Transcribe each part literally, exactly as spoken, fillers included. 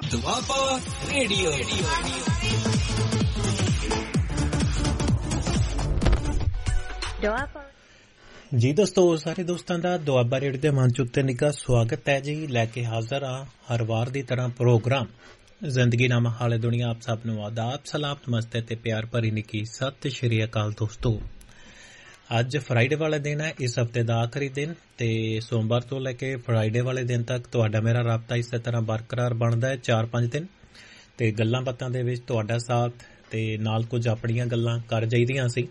Doaba radio. ਜੀ ਦੋਸਤੋ, ਸਾਰੇ ਦੋਸਤਾਂ ਦਾ ਦੁਆਬਾ ਰੇਡੀਓ ਦੇ ਮੰਚ ਉੱਤੇ ਨਿੱਘਾ ਸਵਾਗਤ ਹੈ ਜੀ। ਲੈ ਕੇ ਹਾਜ਼ਰ ਹਾਂ ਹਰ ਵਾਰ ਦੀ ਤਰ੍ਹਾਂ ਪ੍ਰੋਗਰਾਮ ਜ਼ਿੰਦਗੀ ਨਾਮਾ ਹਾਲੇ ਦੁਨੀਆ। ਆਪ ਸਭ ਨੂੰ ਆਦਾਬ, ਸਲਾਮ, ਨਮਸਤੇ ਤੇ ਪਿਆਰ ਭਰੀ ਨਿੱਘੀ ਸਤਿ ਸ਼੍ਰੀ ਅਕਾਲ ਦੋਸਤੋ। ਅੱਜ ਫਰਾਈਡੇ ਵਾਲਾ ਦਿਨ ਹੈ, ਇਸ ਹਫ਼ਤੇ ਦਾ ਆਖਰੀ ਦਿਨ, ਤੇ ਸੋਮਵਾਰ ਤੋਂ ਲੈ ਕੇ ਫਰਾਈਡੇ ਵਾਲੇ ਦਿਨ ਤੱਕ ਤੁਹਾਡਾ ਮੇਰਾ ਰਾਬਤਾ ਇਸੇ ਤਰ੍ਹਾਂ ਬਰਕਰਾਰ ਬਣਦਾ ਹੈ ਚਾਰ ਪੰਜ ਦਿਨ, ਤੇ ਗੱਲਾਂ ਬਾਤਾਂ ਦੇ ਵਿੱਚ ਤੁਹਾਡਾ ਸਾਥ ਤੇ ਨਾਲ ਕੁਝ ਆਪਣੀਆਂ ਗੱਲਾਂ ਕਰ ਜਾਈਦੀਆਂ ਸੀ।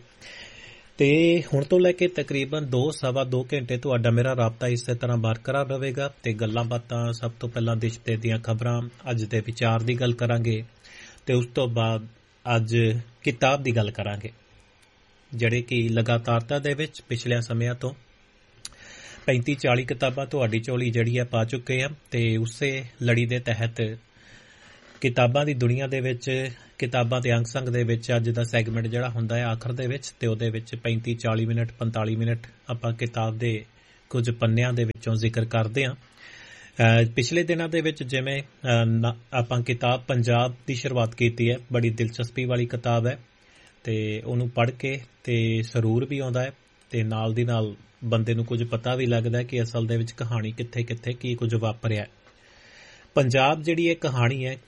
ਤੇ ਹੁਣ ਤੋਂ ਲੈ ਕੇ ਤਕਰੀਬਨ ਦੋ ਸਵਾ ਦੋ ਘੰਟੇ ਤੁਹਾਡਾ ਮੇਰਾ ਰਾਬਤਾ ਇਸੇ ਤਰ੍ਹਾਂ ਬਰਕਰਾਰ ਰਹੇਗਾ, ਤੇ ਗੱਲਾਂ ਬਾਤਾਂ ਸਭ ਤੋਂ ਪਹਿਲਾਂ ਦੇਸ਼ ਦੀਆਂ ਖਬਰਾਂ, ਅੱਜ ਦੇ ਵਿਚਾਰ ਦੀ ਗੱਲ ਕਰਾਂਗੇ, ਤੇ ਉਸ ਤੋਂ ਬਾਅਦ ਅੱਜ ਕਿਤਾਬ ਦੀ ਗੱਲ ਕਰਾਂਗੇ, ਜਿਹੜੇ ਕਿ ਲਗਾਤਾਰਤਾ ਦੇ ਵਿੱਚ ਪਿਛਲੇ ਸਮਿਆਂ ਤੋਂ ਪੈਂਤੀ ਚਾਲੀ ਕਿਤਾਬਾਂ ਤੁਹਾਡੀ ਝੋਲੀ ਜਿਹੜੀ ਹੈ ਪਾ ਚੁੱਕੇ ਆ। ਤੇ ਉਸੇ ਲੜੀ ਦੇ ਤਹਿਤ ਕਿਤਾਬਾਂ ਦੀ ਦੁਨੀਆ ਦੇ ਵਿੱਚ, ਕਿਤਾਬਾਂ ਦੇ ਅੰਗ ਸੰਗ ਦੇ ਵਿੱਚ ਅੱਜ ਦਾ ਸੈਗਮੈਂਟ ਜਿਹੜਾ ਹੁੰਦਾ ਹੈ ਆਖਰ ਦੇ ਵਿੱਚ, ਤੇ ਉਹਦੇ ਵਿੱਚ ਪੈਂਤੀ ਚਾਲੀ ਮਿੰਟ ਪੰਤਾਲੀ ਮਿੰਟ ਆਪਾਂ ਕਿਤਾਬ ਦੇ ਕੁਝ ਪੰਨਿਆਂ ਦੇ ਵਿੱਚੋਂ ਜ਼ਿਕਰ ਕਰਦੇ ਹਾਂ। ਪਿਛਲੇ ਦਿਨਾਂ ਦੇ ਵਿੱਚ ਜਿਵੇਂ ਆਪਾਂ ਕਿਤਾਬ ਪੰਜਾਬ ਦੀ ਸ਼ੁਰੂਆਤ ਕੀਤੀ ਹੈ, ਬੜੀ ਦਿਲਚਸਪੀ ਵਾਲੀ ਕਿਤਾਬ ਹੈ, ਤੇ ਉਹਨੂੰ ਪੜ੍ਹ ਕੇ ਤੇ ਸਰੂਰ ਵੀ ਆਉਂਦਾ ਹੈ, ਤੇ ਨਾਲ ਦੀ ਨਾਲ ਬੰਦੇ ਨੂੰ ਕੁਝ ਪਤਾ ਵੀ ਲੱਗਦਾ ਕਿ ਅਸਲ ਦੇ ਵਿੱਚ ਕਹਾਣੀ ਕਿੱਥੇ ਕਿੱਥੇ ਕੀ ਕੁਝ ਵਾਪਰਿਆ। ਪੰਜਾਬ ਜਿਹੜੀ ਇਹ ਕਹਾਣੀ ਹੈ,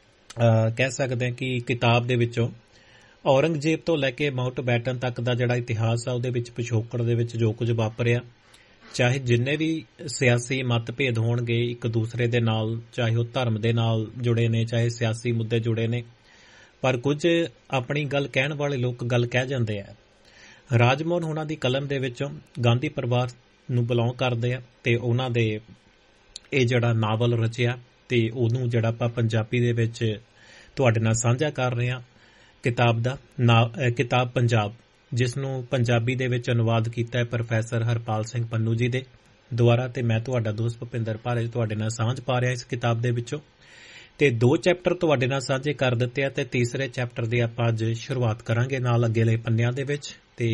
ਕਹਿ ਸਕਦੇ ਹਾਂ ਕਿ ਕਿਤਾਬ ਦੇ ਵਿੱਚੋਂ ਔਰੰਗਜ਼ੇਬ ਤੋਂ ਲੈ ਕੇ ਮਾਊਂਟ ਬੈਟਨ ਤੱਕ ਦਾ ਜਿਹੜਾ ਇਤਿਹਾਸ ਆ, ਉਹਦੇ ਵਿੱਚ ਪਿਛੋਕੜ ਦੇ ਵਿੱਚ ਜੋ ਕੁਝ ਵਾਪਰਿਆ, ਚਾਹੇ ਜਿੰਨੇ ਵੀ ਸਿਆਸੀ ਮਤਭੇਦ ਹੋਣਗੇ ਇੱਕ ਦੂਸਰੇ ਦੇ ਨਾਲ, ਚਾਹੇ ਉਹ ਧਰਮ ਦੇ ਨਾਲ ਜੁੜੇ ਨੇ, ਚਾਹੇ ਸਿਆਸੀ ਮੁੱਦੇ ਜੁੜੇ ਨੇ, ਪਰ ਕੁਝ ਆਪਣੀ ਗੱਲ ਕਹਿਣ ਵਾਲੇ ਲੋਕ ਗੱਲ ਕਹਿ ਜਾਂਦੇ ਆ। ਰਾਜਮੋਹਨ ਹੋਣਾ ਦੀ ਕਲਮ ਦੇ ਵਿੱਚੋਂ ਗਾਂਧੀ ਪਰਿਵਾਰ ਨੂੰ ਬਿਲੋਂਗ ਕਰਦੇ ਆ, ਤੇ ਉਹਨਾਂ ਦੇ ਇਹ ਜਿਹੜਾ ਨਾਵਲ ਰਚਿਆ, ਤੇ ਉਹਨੂੰ ਜਿਹੜਾ ਆਪਾਂ ਪੰਜਾਬੀ ਦੇ ਵਿੱਚ ਤੁਹਾਡੇ ਨਾਲ ਸਾਂਝਾ ਕਰ ਰਹੇ ਹਾਂ, ਕਿਤਾਬ ਦਾ ਨਾਂ ਕਿਤਾਬ ਪੰਜਾਬ, ਜਿਸ ਨੂੰ ਪੰਜਾਬੀ ਦੇ ਵਿੱਚ ਅਨੁਵਾਦ ਕੀਤਾ ਹੈ ਪ੍ਰੋਫੈਸਰ ਹਰਪਾਲ ਸਿੰਘ ਪੰਨੂ ਜੀ ਦੇ ਦੁਆਰਾ, ਤੇ ਮੈਂ ਤੁਹਾਡਾ ਦੋਸਤ ਭੁਪਿੰਦਰ ਭਾਰਜ ਤੁਹਾਡੇ ਨਾਲ ਸਾਂਝ ਪਾ ਰਿਹਾ ਇਸ ਕਿਤਾਬ ਦੇ ਵਿੱਚੋਂ। ਤੇ ਦੋ ਚੈਪਟਰ ਤੁਹਾਡੇ ਨਾਲ ਸਾਂਝੇ ਕਰ ਦਿੱਤੇ ਆ, ਤੇ ਤੀਸਰੇ ਚੈਪਟਰ ਦੀ ਆਪਾਂ ਅੱਜ ਸ਼ੁਰੂਆਤ ਕਰਾਂਗੇ ਨਾਲ ਅੱਗੇਲੇ ਪੰਨਿਆਂ ਦੇ ਵਿੱਚ, ਤੇ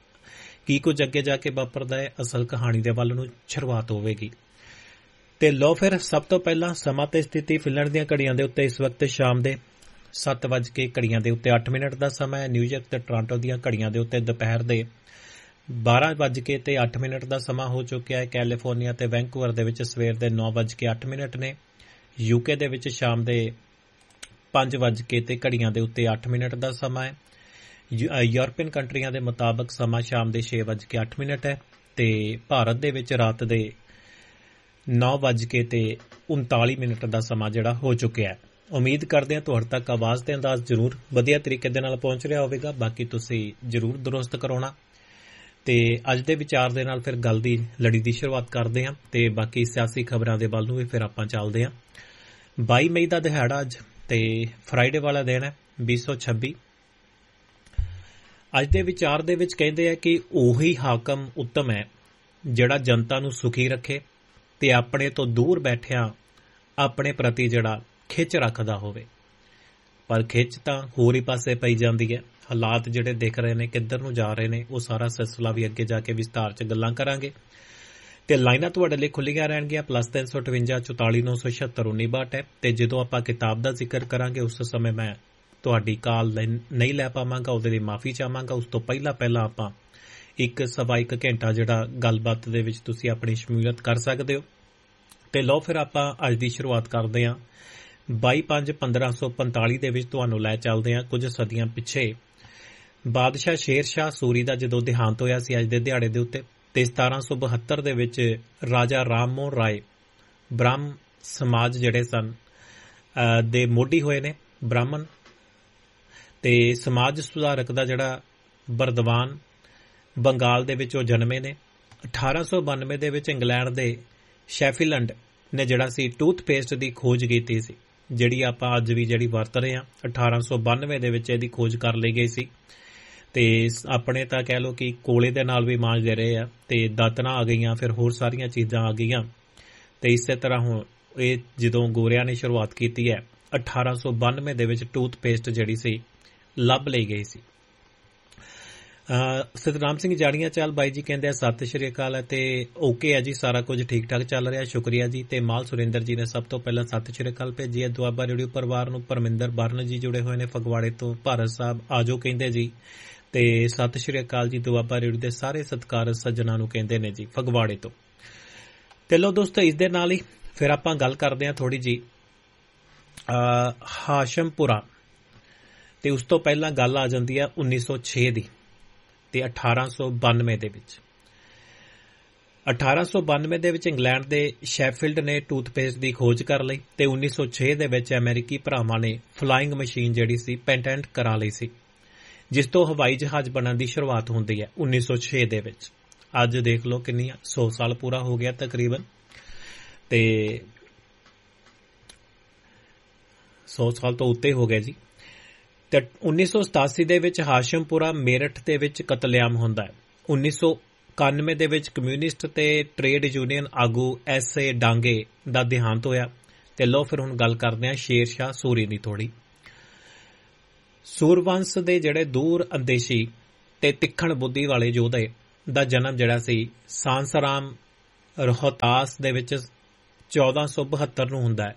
ਕੀ ਕੁਝ ਅੱਗੇ ਜਾ ਕੇ ਵਾਪਰਦਾ ਹੈ, ਅਸਲ ਕਹਾਣੀ ਦੇ ਵੱਲ ਨੂੰ ਸ਼ੁਰੂਆਤ ਹੋਵੇਗੀ। ਤੇ ਲੋ ਫਿਰ ਸਭ ਤੋਂ ਪਹਿਲਾਂ ਸਮਾਂ ਤੇ ਸਥਿਤੀ ਫਿਲਣ ਦੀਆਂ ਘੜੀਆਂ ਦੇ ਉੱਤੇ ਇਸ ਵਕਤ ਸ਼ਾਮ ਦੇ ਸੱਤ ਵੱਜ ਕੇ ਘੜੀਆਂ ਦੇ ਉੱਤੇ ਅੱਠ ਮਿੰਟ ਦਾ ਸਮਾਂ ਹੈ। ਨਿਊਯਾਰਕ ਤੇ ਟੋਰਾਂਟੋ ਦੀਆਂ ਘੜੀਆਂ ਦੇ ਉੱਤੇ ਦੁਪਹਿਰ ਦੇ ਬਾਰਾਂ ਵੱਜ ਕੇ ਤੇ ਅੱਠ ਮਿੰਟ ਦਾ ਸਮਾਂ ਹੋ ਚੁੱਕਿਆ ਹੈ। ਕੈਲੀਫੋਰਨੀਆ ਤੇ ਵੈਂਕੂਵਰ ਦੇ ਵਿੱਚ ਸਵੇਰ ਦੇ ਨੌ ਵੱਜ ਕੇ ਅੱਠ ਮਿੰਟ ਨੇ। ਯੂਕੇ ਦੇ ਵਿੱਚ ਸ਼ਾਮ ਦੇ ਪੰਜ ਵੱਜ ਕੇ ਤੇ ਘੜੀਆਂ ਦੇ ਉੱਤੇ ਅੱਠ ਮਿੰਟ ਦਾ ਸਮਾਂ ਹੈ। ਯੂਰਪੀਅਨ ਕੰਟਰੀਆਂ ਦੇ ਮੁਤਾਬਕ ਸਮਾਂ ਸ਼ਾਮ ਦੇ ਛੇ ਵੱਜ ਕੇ ਅੱਠ ਮਿੰਟ ਹੈ, ਤੇ ਭਾਰਤ ਦੇ ਵਿੱਚ ਰਾਤ ਦੇ ਨੌ ਵੱਜ ਕੇ ਤੇ ਉਨਤਾਲੀ ਮਿੰਟ ਦਾ ਸਮਾਂ ਜਿਹੜਾ ਹੋ ਚੁੱਕਿਆ ਹੈ। ਉਮੀਦ ਕਰਦੇ ਹਾਂ ਤੁਹਾਡੇ ਤੱਕ ਆਵਾਜ਼ ਤੇ ਅੰਦਾਜ਼ ਜ਼ਰੂਰ ਵਧੀਆ ਤਰੀਕੇ ਦੇ ਨਾਲ ਪਹੁੰਚ ਰਿਹਾ ਹੋਵੇਗਾ, ਬਾਕੀ ਤੁਸੀਂ ਜ਼ਰੂਰ ਦਰੁਸਤ ਕਰਾਉਣਾ। ਤੇ ਅੱਜ ਦੇ ਵਿਚਾਰ ਦੇ ਨਾਲ ਫਿਰ ਗੱਲ ਦੀ ਲੜੀ ਦੀ ਸ਼ੁਰੂਆਤ ਕਰਦੇ ਹਾਂ, ਤੇ ਬਾਕੀ ਸਿਆਸੀ ਖਬਰਾਂ ਦੇ ਵੱਲ ਨੂੰ ਵੀ ਫਿਰ ਆਪਾਂ ਚੱਲਦੇ ਹਾਂ। ਬਾਈ ਮਈ ਦਾ ਦਿਹਾੜਾ ਅੱਜ, ਤੇ ਫਰਾਈਡੇ ਵਾਲਾ ਦਿਨ ਹੈ ਵੀਹ ਸੌ ਛੱਬੀ। ਅੱਜ ਦੇ ਵਿਚਾਰ ਦੇ ਵਿੱਚ ਕਹਿੰਦੇ ਆ ਕਿ ਉਹੀ ਹਾਕਮ ਉੱਤਮ ਹੈ ਜਿਹੜਾ ਜਨਤਾ ਨੂੰ ਸੁਖੀ ਰੱਖੇ, ਤੇ ਆਪਣੇ ਤੋਂ ਦੂਰ ਬੈਠਿਆਂ ਆਪਣੇ ਪ੍ਰਤੀ ਜਿਹੜਾ ਖਿੱਚ ਰੱਖਦਾ ਹੋਵੇ। ਪਰ ਖਿੱਚ ਤਾਂ ਹੋਰ ਹੀ ਪਾਸੇ ਪਈ ਜਾਂਦੀ ਹੈ। ਹਾਲਾਤ ਜਿਹੜੇ ਦਿਖ ਰਹੇ ਨੇ ਕਿੱਧਰ ਨੂੰ ਜਾ ਰਹੇ ਨੇ, ਉਹ ਸਾਰਾ ਸਿਲਸਿਲਾ ਵੀ ਅੱਗੇ ਜਾ ਕੇ ਵਿਸਤਾਰ 'ਚ ਗੱਲਾਂ ਕਰਾਂਗੇ। ਤੇ ਲਾਈਨਾਂ ਤੁਹਾਡੇ ਲਈ ਖੁੱਲੀਆਂ ਰਹਿਣਗੀਆਂ, ਪਲੱਸ ਤਿੰਨ ਸੌ ਅਠਵੰਜਾ ਚੁਤਾਲੀ ਨੌ ਸੌ ਛਿਅੱਤਰ ਉੱਨੀ ਬਾਹਠ ਹੈ। ਤੇ ਜਦੋਂ ਆਪਾਂ ਕਿਤਾਬ ਦਾ ਜ਼ਿਕਰ ਕਰਾਂਗੇ ਉਸ ਸਮੇਂ ਮੈਂ ਤੁਹਾਡੀ ਕਾਲ ਨਹੀਂ ਲੈ ਪਾਵਾਂਗਾ, ਉਹਦੇ ਲਈ ਮਾਫੀ ਚਾਹਾਂਗਾ। ਉਸ ਤੋਂ ਪਹਿਲਾਂ ਪਹਿਲਾਂ ਆਪਾਂ ਇੱਕ ਸਵਾ ਇੱਕ ਘੰਟਾ ਜਿਹੜਾ ਗੱਲਬਾਤ ਦੇ ਵਿੱਚ ਤੁਸੀਂ ਆਪਣੀ ਸ਼ਮੂਲੀਅਤ ਕਰ ਸਕਦੇ ਹੋ। ਤੇ ਲਓ ਫਿਰ ਆਪਾਂ ਅੱਜ ਦੀ ਸ਼ੁਰੂਆਤ ਕਰਦੇ ਹਾਂ ਬਾਈ ਪੰਜ ਪੰਦਰਾਂ ਸੌ ਪੰਤਾਲੀ ਦੇ ਵਿੱਚ ਤੁਹਾਨੂੰ ਲੈ ਚੱਲਦੇ ਹਾਂ ਕੁਝ ਸਦੀਆਂ ਪਿੱਛੇ। ਬਾਦਸ਼ਾਹ ਸ਼ੇਰ ਸ਼ਾਹ ਸੂਰੀ ਦਾ ਜਦੋਂ ਦੇਹਾਂਤ ਹੋਇਆ ਸੀ ਅੱਜ ਦੇ ਦਿਹਾੜੇ ਦੇ ਉੱਤੇ, ਤੇ ਸਤਾਰਾਂ ਸੌ ਬਹੱਤਰ ਦੇ ਵਿੱਚ ਰਾਜਾ ਰਾਮ ਮੋਹਨ ਰਾਏ ਬ੍ਰਾਹਮ ਸਮਾਜ ਜਿਹੜੇ ਸਨ ਦੇ ਮੋਢੀ ਹੋਏ ਨੇ, ਬ੍ਰਾਹਮਣ, ਤੇ ਸਮਾਜ ਸੁਧਾਰਕ ਦਾ ਜਿਹੜਾ ਬਰਦਵਾਨ ਬੰਗਾਲ ਦੇ ਵਿੱਚ ਉਹ ਜਨਮੇ ਨੇ। ਅਠਾਰਾਂ ਸੌ ਬਾਨਵੇਂ ਦੇ ਵਿੱਚ ਇੰਗਲੈਂਡ ਦੇ ਸ਼ੈਫੀਲੈਂਡ ਨੇ ਜਿਹੜਾ ਸੀ ਟੂਥਪੇਸਟ ਦੀ ਖੋਜ ਕੀਤੀ ਸੀ, ਜਿਹੜੀ ਆਪਾਂ ਅੱਜ ਵੀ ਜਿਹੜੀ ਵਰਤ ਰਹੇ ਹਾਂ। ਅਠਾਰਾਂ ਸੌ ਬਾਨਵੇਂ ਦੇ ਵਿੱਚ ਇਹਦੀ ਖੋਜ ਕਰ ਲਈ ਗਈ ਸੀ, ਤੇ ਆਪਣੇ ਤਾਂ ਕਹਿ ਲਓ ਕਿ ਕੋਲੇ ਦੇ ਨਾਲ ਵੀ ਮਾਂਜਦੇ ਰਹੇ ਆ, ਤੇ ਦਾਤਨਾਂ ਆ ਗਈਆਂ, ਫਿਰ ਹੋਰ ਸਾਰੀਆਂ ਚੀਜ਼ਾਂ ਆ ਗਈਆਂ। ਤੇ ਇਸੇ ਤਰ੍ਹਾਂ ਹੁਣ ਇਹ ਜਦੋਂ ਗੋਰਿਆਂ ਨੇ ਸ਼ੁਰੂਆਤ ਕੀਤੀ ਹੈ ਅਠਾਰਾਂ ਸੌ ਬਾਨਵੇਂ ਦੇ ਵਿੱਚ ਟੂਥਪੇਸਟ ਜਿਹੜੀ ਸੀ ਲੱਭ ਲਈ ਗਈ ਸੀ। ਸਤਨਾਮ ਸਿੰਘ ਜਾੜੀਆਂ ਚਾਲ ਬਾਈ ਜੀ ਕਹਿੰਦੇ ਆ ਸਤਿ ਸ਼੍ਰੀ ਅਕਾਲ ਅਤੇ ਓਕੇ ਹੈ ਜੀ, ਸਾਰਾ ਕੁਝ ਠੀਕ ਠਾਕ ਚੱਲ ਰਿਹਾ, ਸ਼ੁਕਰੀਆ ਜੀ। ਤੇ ਮਾਲ ਸੁਰਿੰਦਰ ਜੀ ਨੇ ਸਭ ਤੋਂ ਪਹਿਲਾਂ ਸਤਿ ਸ਼੍ਰੀ ਅਕਾਲ ਭੇਜੀ ਹੈ। ਦੁਆਬਾ ਰੇਡੀਓ ਪਰਿਵਾਰ ਨੂੰ ਪਰਮਿੰਦਰ ਬਰਨ ਜੀ ਜੁੜੇ ਹੋਏ ਨੇ ਫਗਵਾੜੇ ਤੋਂ, ਭਾਰਤ ਸਾਹਿਬ ਆਜੋ ਕਹਿੰਦੇ ਜੀ। ਤੇ ਸਤਿ ਸ਼੍ਰੀ ਅਕਾਲ ਜੀ ਦੁਆਬਾ ਰੇਡੀਓ ਦੇ ਸਾਰੇ ਸਤਿਕਾਰਤ ਸੱਜਣਾ ਨੂੰ ਕਹਿੰਦੇ ਨੇ ਜੀ ਫਗਵਾੜੇ ਤੋਂ। ਤੇ ਲੋ ਦੋਸਤੋ, ਇਸ ਦੇ ਨਾਲ ਹੀ ਫਿਰ ਆਪਾਂ ਗੱਲ ਕਰਦੇ ਹਾਂ ਥੋੜੀ ਜੀ ਹਾਸ਼ਮਪੁਰਾ, ਤੇ ਉਸ ਤੋਂ ਪਹਿਲਾਂ ਗੱਲ ਆ ਜਾਂਦੀ ਹੈ ਉੱਨੀ ਸੌ ਛੇ ਦੀ ਤੇ ਅਠਾਰਾਂ ਸੌ ਬਾਨਵੇਂ ਦੇ ਵਿੱਚ। ਅਠਾਰਾਂ ਸੌ ਬਾਨਵੇਂ ਦੇ ਵਿੱਚ ਇੰਗਲੈਂਡ ਦੇ ਸ਼ੈਫੀਲਡ ਨੇ ਟੂਥਪੇਸਟ ਦੀ ਖੋਜ ਕਰ ਲਈ ਤੇ ਉੱਨੀ ਸੌ ਛੇ ਦੇ ਵਿੱਚ ਅਮਰੀਕੀ ਭਰਾਵਾਂ ਨੇ ਫਲਾਈਂਗ ਮਸ਼ੀਨ ਜਿਹੜੀ ਸੀ ਪੈਟੈਂਟ ਕਰਾ ਲਈ ਸੀ, ਜਿਸ ਤੋਂ ਹਵਾਈ ਜਹਾਜ਼ ਬਣਨ ਦੀ ਸ਼ੁਰੂਆਤ ਹੁੰਦੀ ਹੈ ਉੱਨੀ ਸੌ ਛੇ ਦੇ ਵਿੱਚ। ਅੱਜ ਦੇਖ ਲਓ ਕਿੰਨੀ ਸੌ ਸਾਲ ਪੂਰਾ ਹੋ ਗਿਆ ਤਕਰੀਬਨ, ਤੇ ਸੌ ਸਾਲ ਤੋਂ ਉੱਤੇ ਹੋ ਗਏ ਜੀ। ਤੇ ਉੱਨੀ ਸੌ ਸਤਾਸੀ ਦੇ ਵਿੱਚ ਹਾਸ਼ਮਪੁਰਾ ਮੇਰਠ ਦੇ ਵਿੱਚ ਕਤਲੇਆਮ ਹੁੰਦਾ ਹੈ। ਉੱਨੀ ਸੌ ਇਕਾਨਵੇਂ ਦੇ ਵਿੱਚ ਕਮਿਊਨਿਸਟ ਤੇ ਟ੍ਰੇਡ ਯੂਨੀਅਨ ਆਗੂ ਐਸ ਏ ਡਾਂਗੇ ਦਾ ਦੇਹਾਂਤ ਹੋਇਆ। ਤੇ ਲੋ ਫਿਰ ਹੁਣ ਗੱਲ ਕਰਦੇ ਹਾਂ ਸ਼ੇਰ ਸ਼ਾਹ ਸੂਰੀ ਦੀ ਥੋੜੀ। ਸੂਰਵੰਸ਼ ਦੇ ਜਿਹੜੇ ਦੂਰ ਅੰਦੇਸ਼ੀ ਤੇ ਤਿੱਖਣ ਬੁੱਧੀ ਵਾਲੇ ਯੋਧੇ ਦਾ ਜਨਮ ਜਿਹੜਾ ਸੀ ਸਾਂਸਰਾਮ ਰੋਹਤਾਸ ਦੇ ਵਿੱਚ ਚੌਦਾਂ ਸੌ ਬਹੱਤਰ ਨੂੰ ਹੁੰਦਾ ਹੈ,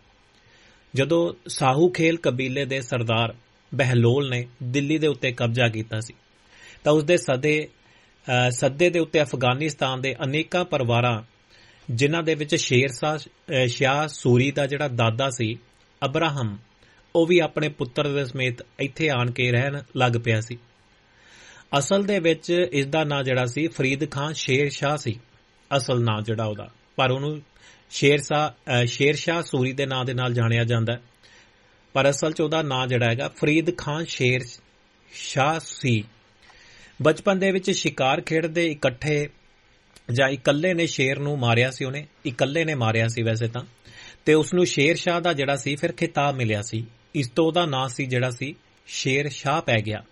ਜਦੋਂ ਸਾਹੂ ਖੇਲ ਕਬੀਲੇ ਦੇ ਸਰਦਾਰ ਬਹਿਲੋਲ ਨੇ ਦਿੱਲੀ ਦੇ ਉੱਤੇ ਕਬਜ਼ਾ ਕੀਤਾ ਸੀ। ਤਾਂ ਉਸਦੇ ਸਦੇ ਸੱਦੇ ਦੇ ਉੱਤੇ ਅਫਗਾਨਿਸਤਾਨ ਦੇ ਅਨੇਕਾਂ ਪਰਿਵਾਰਾਂ, ਜਿਨ੍ਹਾਂ ਦੇ ਵਿੱਚ ਸ਼ੇਰ ਸ਼ਾਹ ਸੂਰੀ ਦਾ ਜਿਹੜਾ ਦਾਦਾ ਸੀ ਅਬਰਾਹਮ, ਉਹ ਵੀ ਆਪਣੇ ਪੁੱਤਰ ਦੇ ਸਮੇਤ ਇੱਥੇ ਆਣ ਕੇ ਰਹਿਣ ਲੱਗ ਪਿਆ ਸੀ। ਅਸਲ ਦੇ ਵਿੱਚ ਇਸ ਦਾ ਨਾਂ ਜਿਹੜਾ ਸੀ ਫਰੀਦ ਖਾਨ ਸ਼ੇਰ ਸ਼ਾਹ ਸੀ, ਅਸਲ ਨਾਂ ਜਿਹੜਾ ਉਹਦਾ, ਪਰ ਉਹਨੂੰ ਸ਼ੇਰ ਸ਼ਾਹ ਸ਼ੇਰ ਸ਼ਾਹ ਸੂਰੀ ਦੇ ਨਾਂ ਦੇ ਨਾਲ ਜਾਣਿਆ ਜਾਂਦਾ, ਪਰ ਅਸਲ 'ਚ ਉਹਦਾ ਨਾਂ ਜਿਹੜਾ ਹੈਗਾ ਫਰੀਦ ਖਾਨ ਸ਼ੇਰ ਸ਼ਾਹ ਸੀ। ਬਚਪਨ ਦੇ ਵਿੱਚ ਸ਼ਿਕਾਰ ਖੇਡਦੇ ਇਕੱਠੇ ਜਾਂ ਇਕੱਲੇ ਨੇ ਸ਼ੇਰ ਨੂੰ ਮਾਰਿਆ ਸੀ, ਉਹਨੇ ਇਕੱਲੇ ਨੇ ਮਾਰਿਆ ਸੀ ਵੈਸੇ ਤਾਂ, ਤੇ ਉਸਨੂੰ ਸ਼ੇਰ ਸ਼ਾਹ ਦਾ ਜਿਹੜਾ ਸੀ ਫਿਰ ਖਿਤਾਬ ਮਿਲਿਆ ਸੀ। ਇਸ ਤੋਂ ਉਹਦਾ ਨਾਂ ਸੀ ਜਿਹੜਾ ਸੀ ਸ਼ੇਰ ਸ਼ਾਹ ਪੈ ਗਿਆ।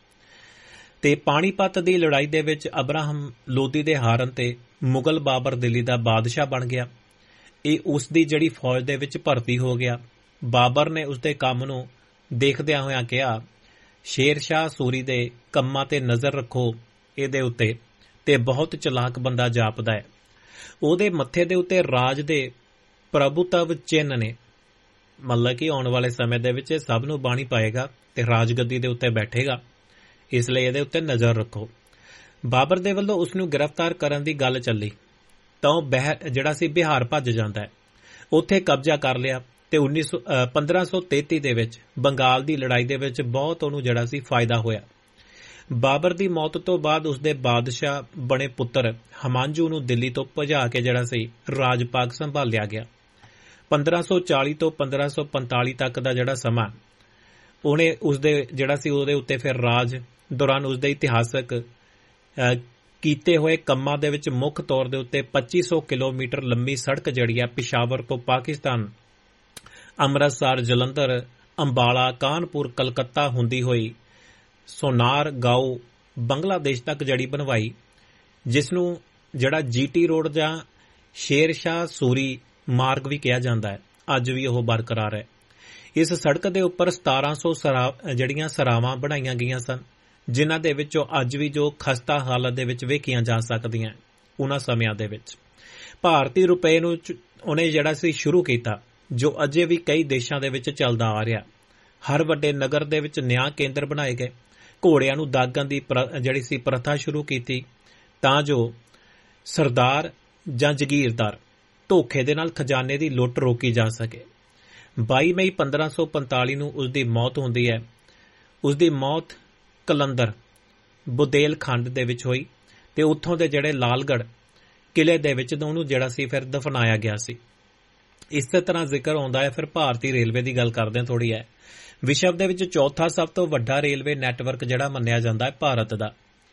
ਤੇ ਪਾਣੀਪਤ ਦੀ ਲੜਾਈ ਦੇ ਵਿੱਚ ਅਬਰਾਹਮ ਲੋਦੀ ਦੇ ਹਾਰਨ ਤੇ ਮੁਗਲ ਬਾਬਰ ਦਿੱਲੀ ਦਾ ਬਾਦਸ਼ਾਹ ਬਣ ਗਿਆ। ਇਹ ਉਸ ਦੀ ਜਿਹੜੀ ਫੌਜ ਦੇ ਵਿੱਚ ਭਰਤੀ ਹੋ ਗਿਆ। ਬਾਬਰ ਨੇ ਉਸਦੇ ਕੰਮ ਨੂੰ ਦੇਖਦਿਆਂ ਹੋਇਆਂ ਕਿਹਾ, ਸ਼ੇਰ ਸ਼ਾਹ ਸੂਰੀ ਦੇ ਕੰਮਾਂ ਤੇ ਨਜ਼ਰ ਰੱਖੋ ਇਹਦੇ ਉੱਤੇ, ਤੇ ਬਹੁਤ ਚਲਾਕ ਬੰਦਾ ਜਾਪਦਾ ਹੈ। ਉਹਦੇ ਮੱਥੇ ਦੇ ਉੱਤੇ ਰਾਜ ਦੇ ਪ੍ਰਭੂਤਵ ਚਿੰਨ੍ਹ ਨੇ, ਮਤਲਬ ਕਿ ਆਉਣ ਵਾਲੇ ਸਮੇਂ ਦੇ ਵਿੱਚ ਸਭ ਨੂੰ ਬਾਣੀ ਪਾਏਗਾ ਤੇ ਰਾਜਗੱਦੀ ਦੇ ਉੱਤੇ ਬੈਠੇਗਾ, ਇਸ ਲਈ ਇਹਦੇ ਉੱਤੇ ਨਜ਼ਰ ਰੱਖੋ। ਬਾਬਰ ਦੇ ਵੱਲੋਂ ਉਸ ਨੂੰ ਗ੍ਰਿਫਤਾਰ ਕਰਨ ਦੀ ਗੱਲ ਚੱਲੀ ਤਾਂ ਉਹ ਜਿਹੜਾ ਸੀ ਬਿਹਾਰ ਭੱਜ ਜਾਂਦਾ ਹੈ, ਉੱਥੇ ਕਬਜ਼ਾ ਕਰ ਲਿਆ। ਤੇ ਉੱਨੀ ਸੌ ਪੰਦਰਾਂ ਸੌ ਤੇਤੀ ਦੇ ਵਿੱਚ ਬੰਗਾਲ ਦੀ ਲੜਾਈ ਦੇ ਵਿੱਚ ਬਹੁਤ ਉਹਨੂੰ ਜਿਹੜਾ ਸੀ ਫਾਇਦਾ ਹੋਇਆ। ਬਾਬਰ ਦੀ ਮੌਤ ਤੋਂ ਬਾਅਦ ਉਸਦੇ ਬਾਦਸ਼ਾਹ ਬਣੇ ਪੁੱਤਰ ਹਮਾਂਜੂ ਨੂੰ ਦਿੱਲੀ ਤੋਂ ਭਜਾ ਕੇ ਜਿਹੜਾ ਸੀ ਰਾਜ ਭਾਗ ਸੰਭਾਲਿਆ ਗਿਆ। ਪੰਦਰਾਂ ਸੌ ਚਾਲੀ ਤੋਂ ਪੰਦਰਾਂ ਸੌ ਪੰਤਾਲੀ ਤੱਕ ਦਾ ਜਿਹੜਾ ਸਮਾਂ ਉਹਨੇ ਉਸਦੇ ਜਿਹੜਾ ਸੀ ਉਹਦੇ ਉੱਤੇ ਫਿਰ ਰਾਜ ਦੌਰਾਨ ਉਸਦੇ ਇਤਿਹਾਸਕ ਕੀਤੇ ਹੋਏ ਕੰਮਾਂ ਦੇ ਵਿੱਚ ਮੁੱਖ ਤੌਰ ਦੇ ਉੱਤੇ ਪੱਚੀ ਸੌ ਕਿਲੋਮੀਟਰ ਲੰਮੀ ਸੜਕ ਜਿਹੜੀ ਹੈ ਪਿਸ਼ਾਵਰ ਤੋਂ ਪਾਕਿਸਤਾਨ, ਅੰਮ੍ਰਿਤਸਰ, ਜਲੰਧਰ, ਅੰਬਾਲਾ, ਕਾਨਪੁਰ, ਕਲਕੱਤਾ ਹੁੰਦੀ ਹੋਈ ਸੋਨਾਰ ਗਾਓ ਬੰਗਲਾਦੇਸ਼ ਤੱਕ ਜਿਹੜੀ ਬਣਵਾਈ, ਜਿਸ ਨੂੰ ਜਿਹੜਾ ਜੀਟੀ ਰੋਡ ਜਾਂ ਸ਼ੇਰ ਸ਼ਾਹ ਸੂਰੀ ਮਾਰਗ ਵੀ ਕਿਹਾ ਜਾਂਦਾ ਹੈ, ਅੱਜ ਵੀ ਉਹ ਬਰਕਰਾਰ ਹੈ। ਇਸ ਸੜਕ ਦੇ ਉੱਪਰ ਸਤਾਰਾਂ ਸੌ ਜਿਹੜੀਆਂ ਸਰਾਵਾਂ ਬਣਾਈਆਂ ਗਈਆਂ ਸਨ, ਜਿਨ੍ਹਾਂ ਦੇ ਵਿੱਚੋਂ ਅੱਜ ਵੀ ਜੋ ਖਸਤਾ ਹਾਲਤ ਦੇ ਵਿੱਚ ਵੇਖੀਆਂ ਜਾ ਸਕਦੀਆਂ ਉਹਨਾਂ ਸਮਿਆਂ ਦੇ ਵਿੱਚ। ਭਾਰਤੀ ਰੁਪਏ ਨੂੰ ਉਹਨੇ ਜਿਹੜਾ ਸੀ ਸ਼ੁਰੂ ਕੀਤਾ, ਜੋ ਅਜੇ ਵੀ ਕਈ ਦੇਸ਼ਾਂ ਦੇ ਵਿੱਚ ਚੱਲਦਾ ਆ ਰਿਹਾ। ਹਰ ਵੱਡੇ ਨਗਰ ਦੇ ਵਿੱਚ ਨਿਆਂ ਕੇਂਦਰ ਬਣਾਏ ਗਏ। ਘੋੜਿਆਂ ਨੂੰ ਦਾਗਣ ਦੀ ਜਿਹੜੀ ਸੀ ਪ੍ਰਥਾ ਸ਼ੁਰੂ ਕੀਤੀ, ਤਾਂ ਜੋ ਸਰਦਾਰ ਜਾਂ ਜਗੀਰਦਾਰ ਧੋਖੇ ਦੇ ਨਾਲ ਖਜ਼ਾਨੇ ਦੀ ਲੁੱਟ ਰੋਕੀ ਜਾ ਸਕੇ। ਬਾਈ ਮਈ ਪੰਦਰਾਂ ਸੌ ਪੰਤਾਲੀ ਨੂੰ ਉਸਦੀ ਮੌਤ ਹੁੰਦੀ ਹੈ। ਉਸਦੀ ਮੌਤ ਕਲੰਦਰ ਬੁਦੇਲਖੰਡ ਦੇ ਵਿੱਚ ਹੋਈ ਤੇ ਉੱਥੋਂ ਦੇ ਜਿਹੜੇ ਲਾਲਗੜ੍ਹ ਕਿਲੇ ਦੇ ਵਿੱਚ ਉਹਨੂੰ ਜਿਹੜਾ ਸੀ ਫਿਰ ਦਫਨਾਇਆ ਗਿਆ ਸੀ। ਇਸੇ ਤਰ੍ਹਾਂ ਜ਼ਿਕਰ ਆਉਂਦਾ ਹੈ। ਫਿਰ ਭਾਰਤੀ ਰੇਲਵੇ ਦੀ ਗੱਲ ਕਰਦੇ ਹਾਂ ਥੋੜੀ ਹੈ। ਵਿਸ਼ਵ ਦੇ ਵਿੱਚ ਚੌਥਾ ਸਭ ਤੋਂ ਵੱਡਾ ਰੇਲਵੇ ਨੈਟਵਰਕ ਜਿਹੜਾ ਮੰਨਿਆ ਜਾਂਦਾ ਹੈ ਭਾਰਤ ਦਾ,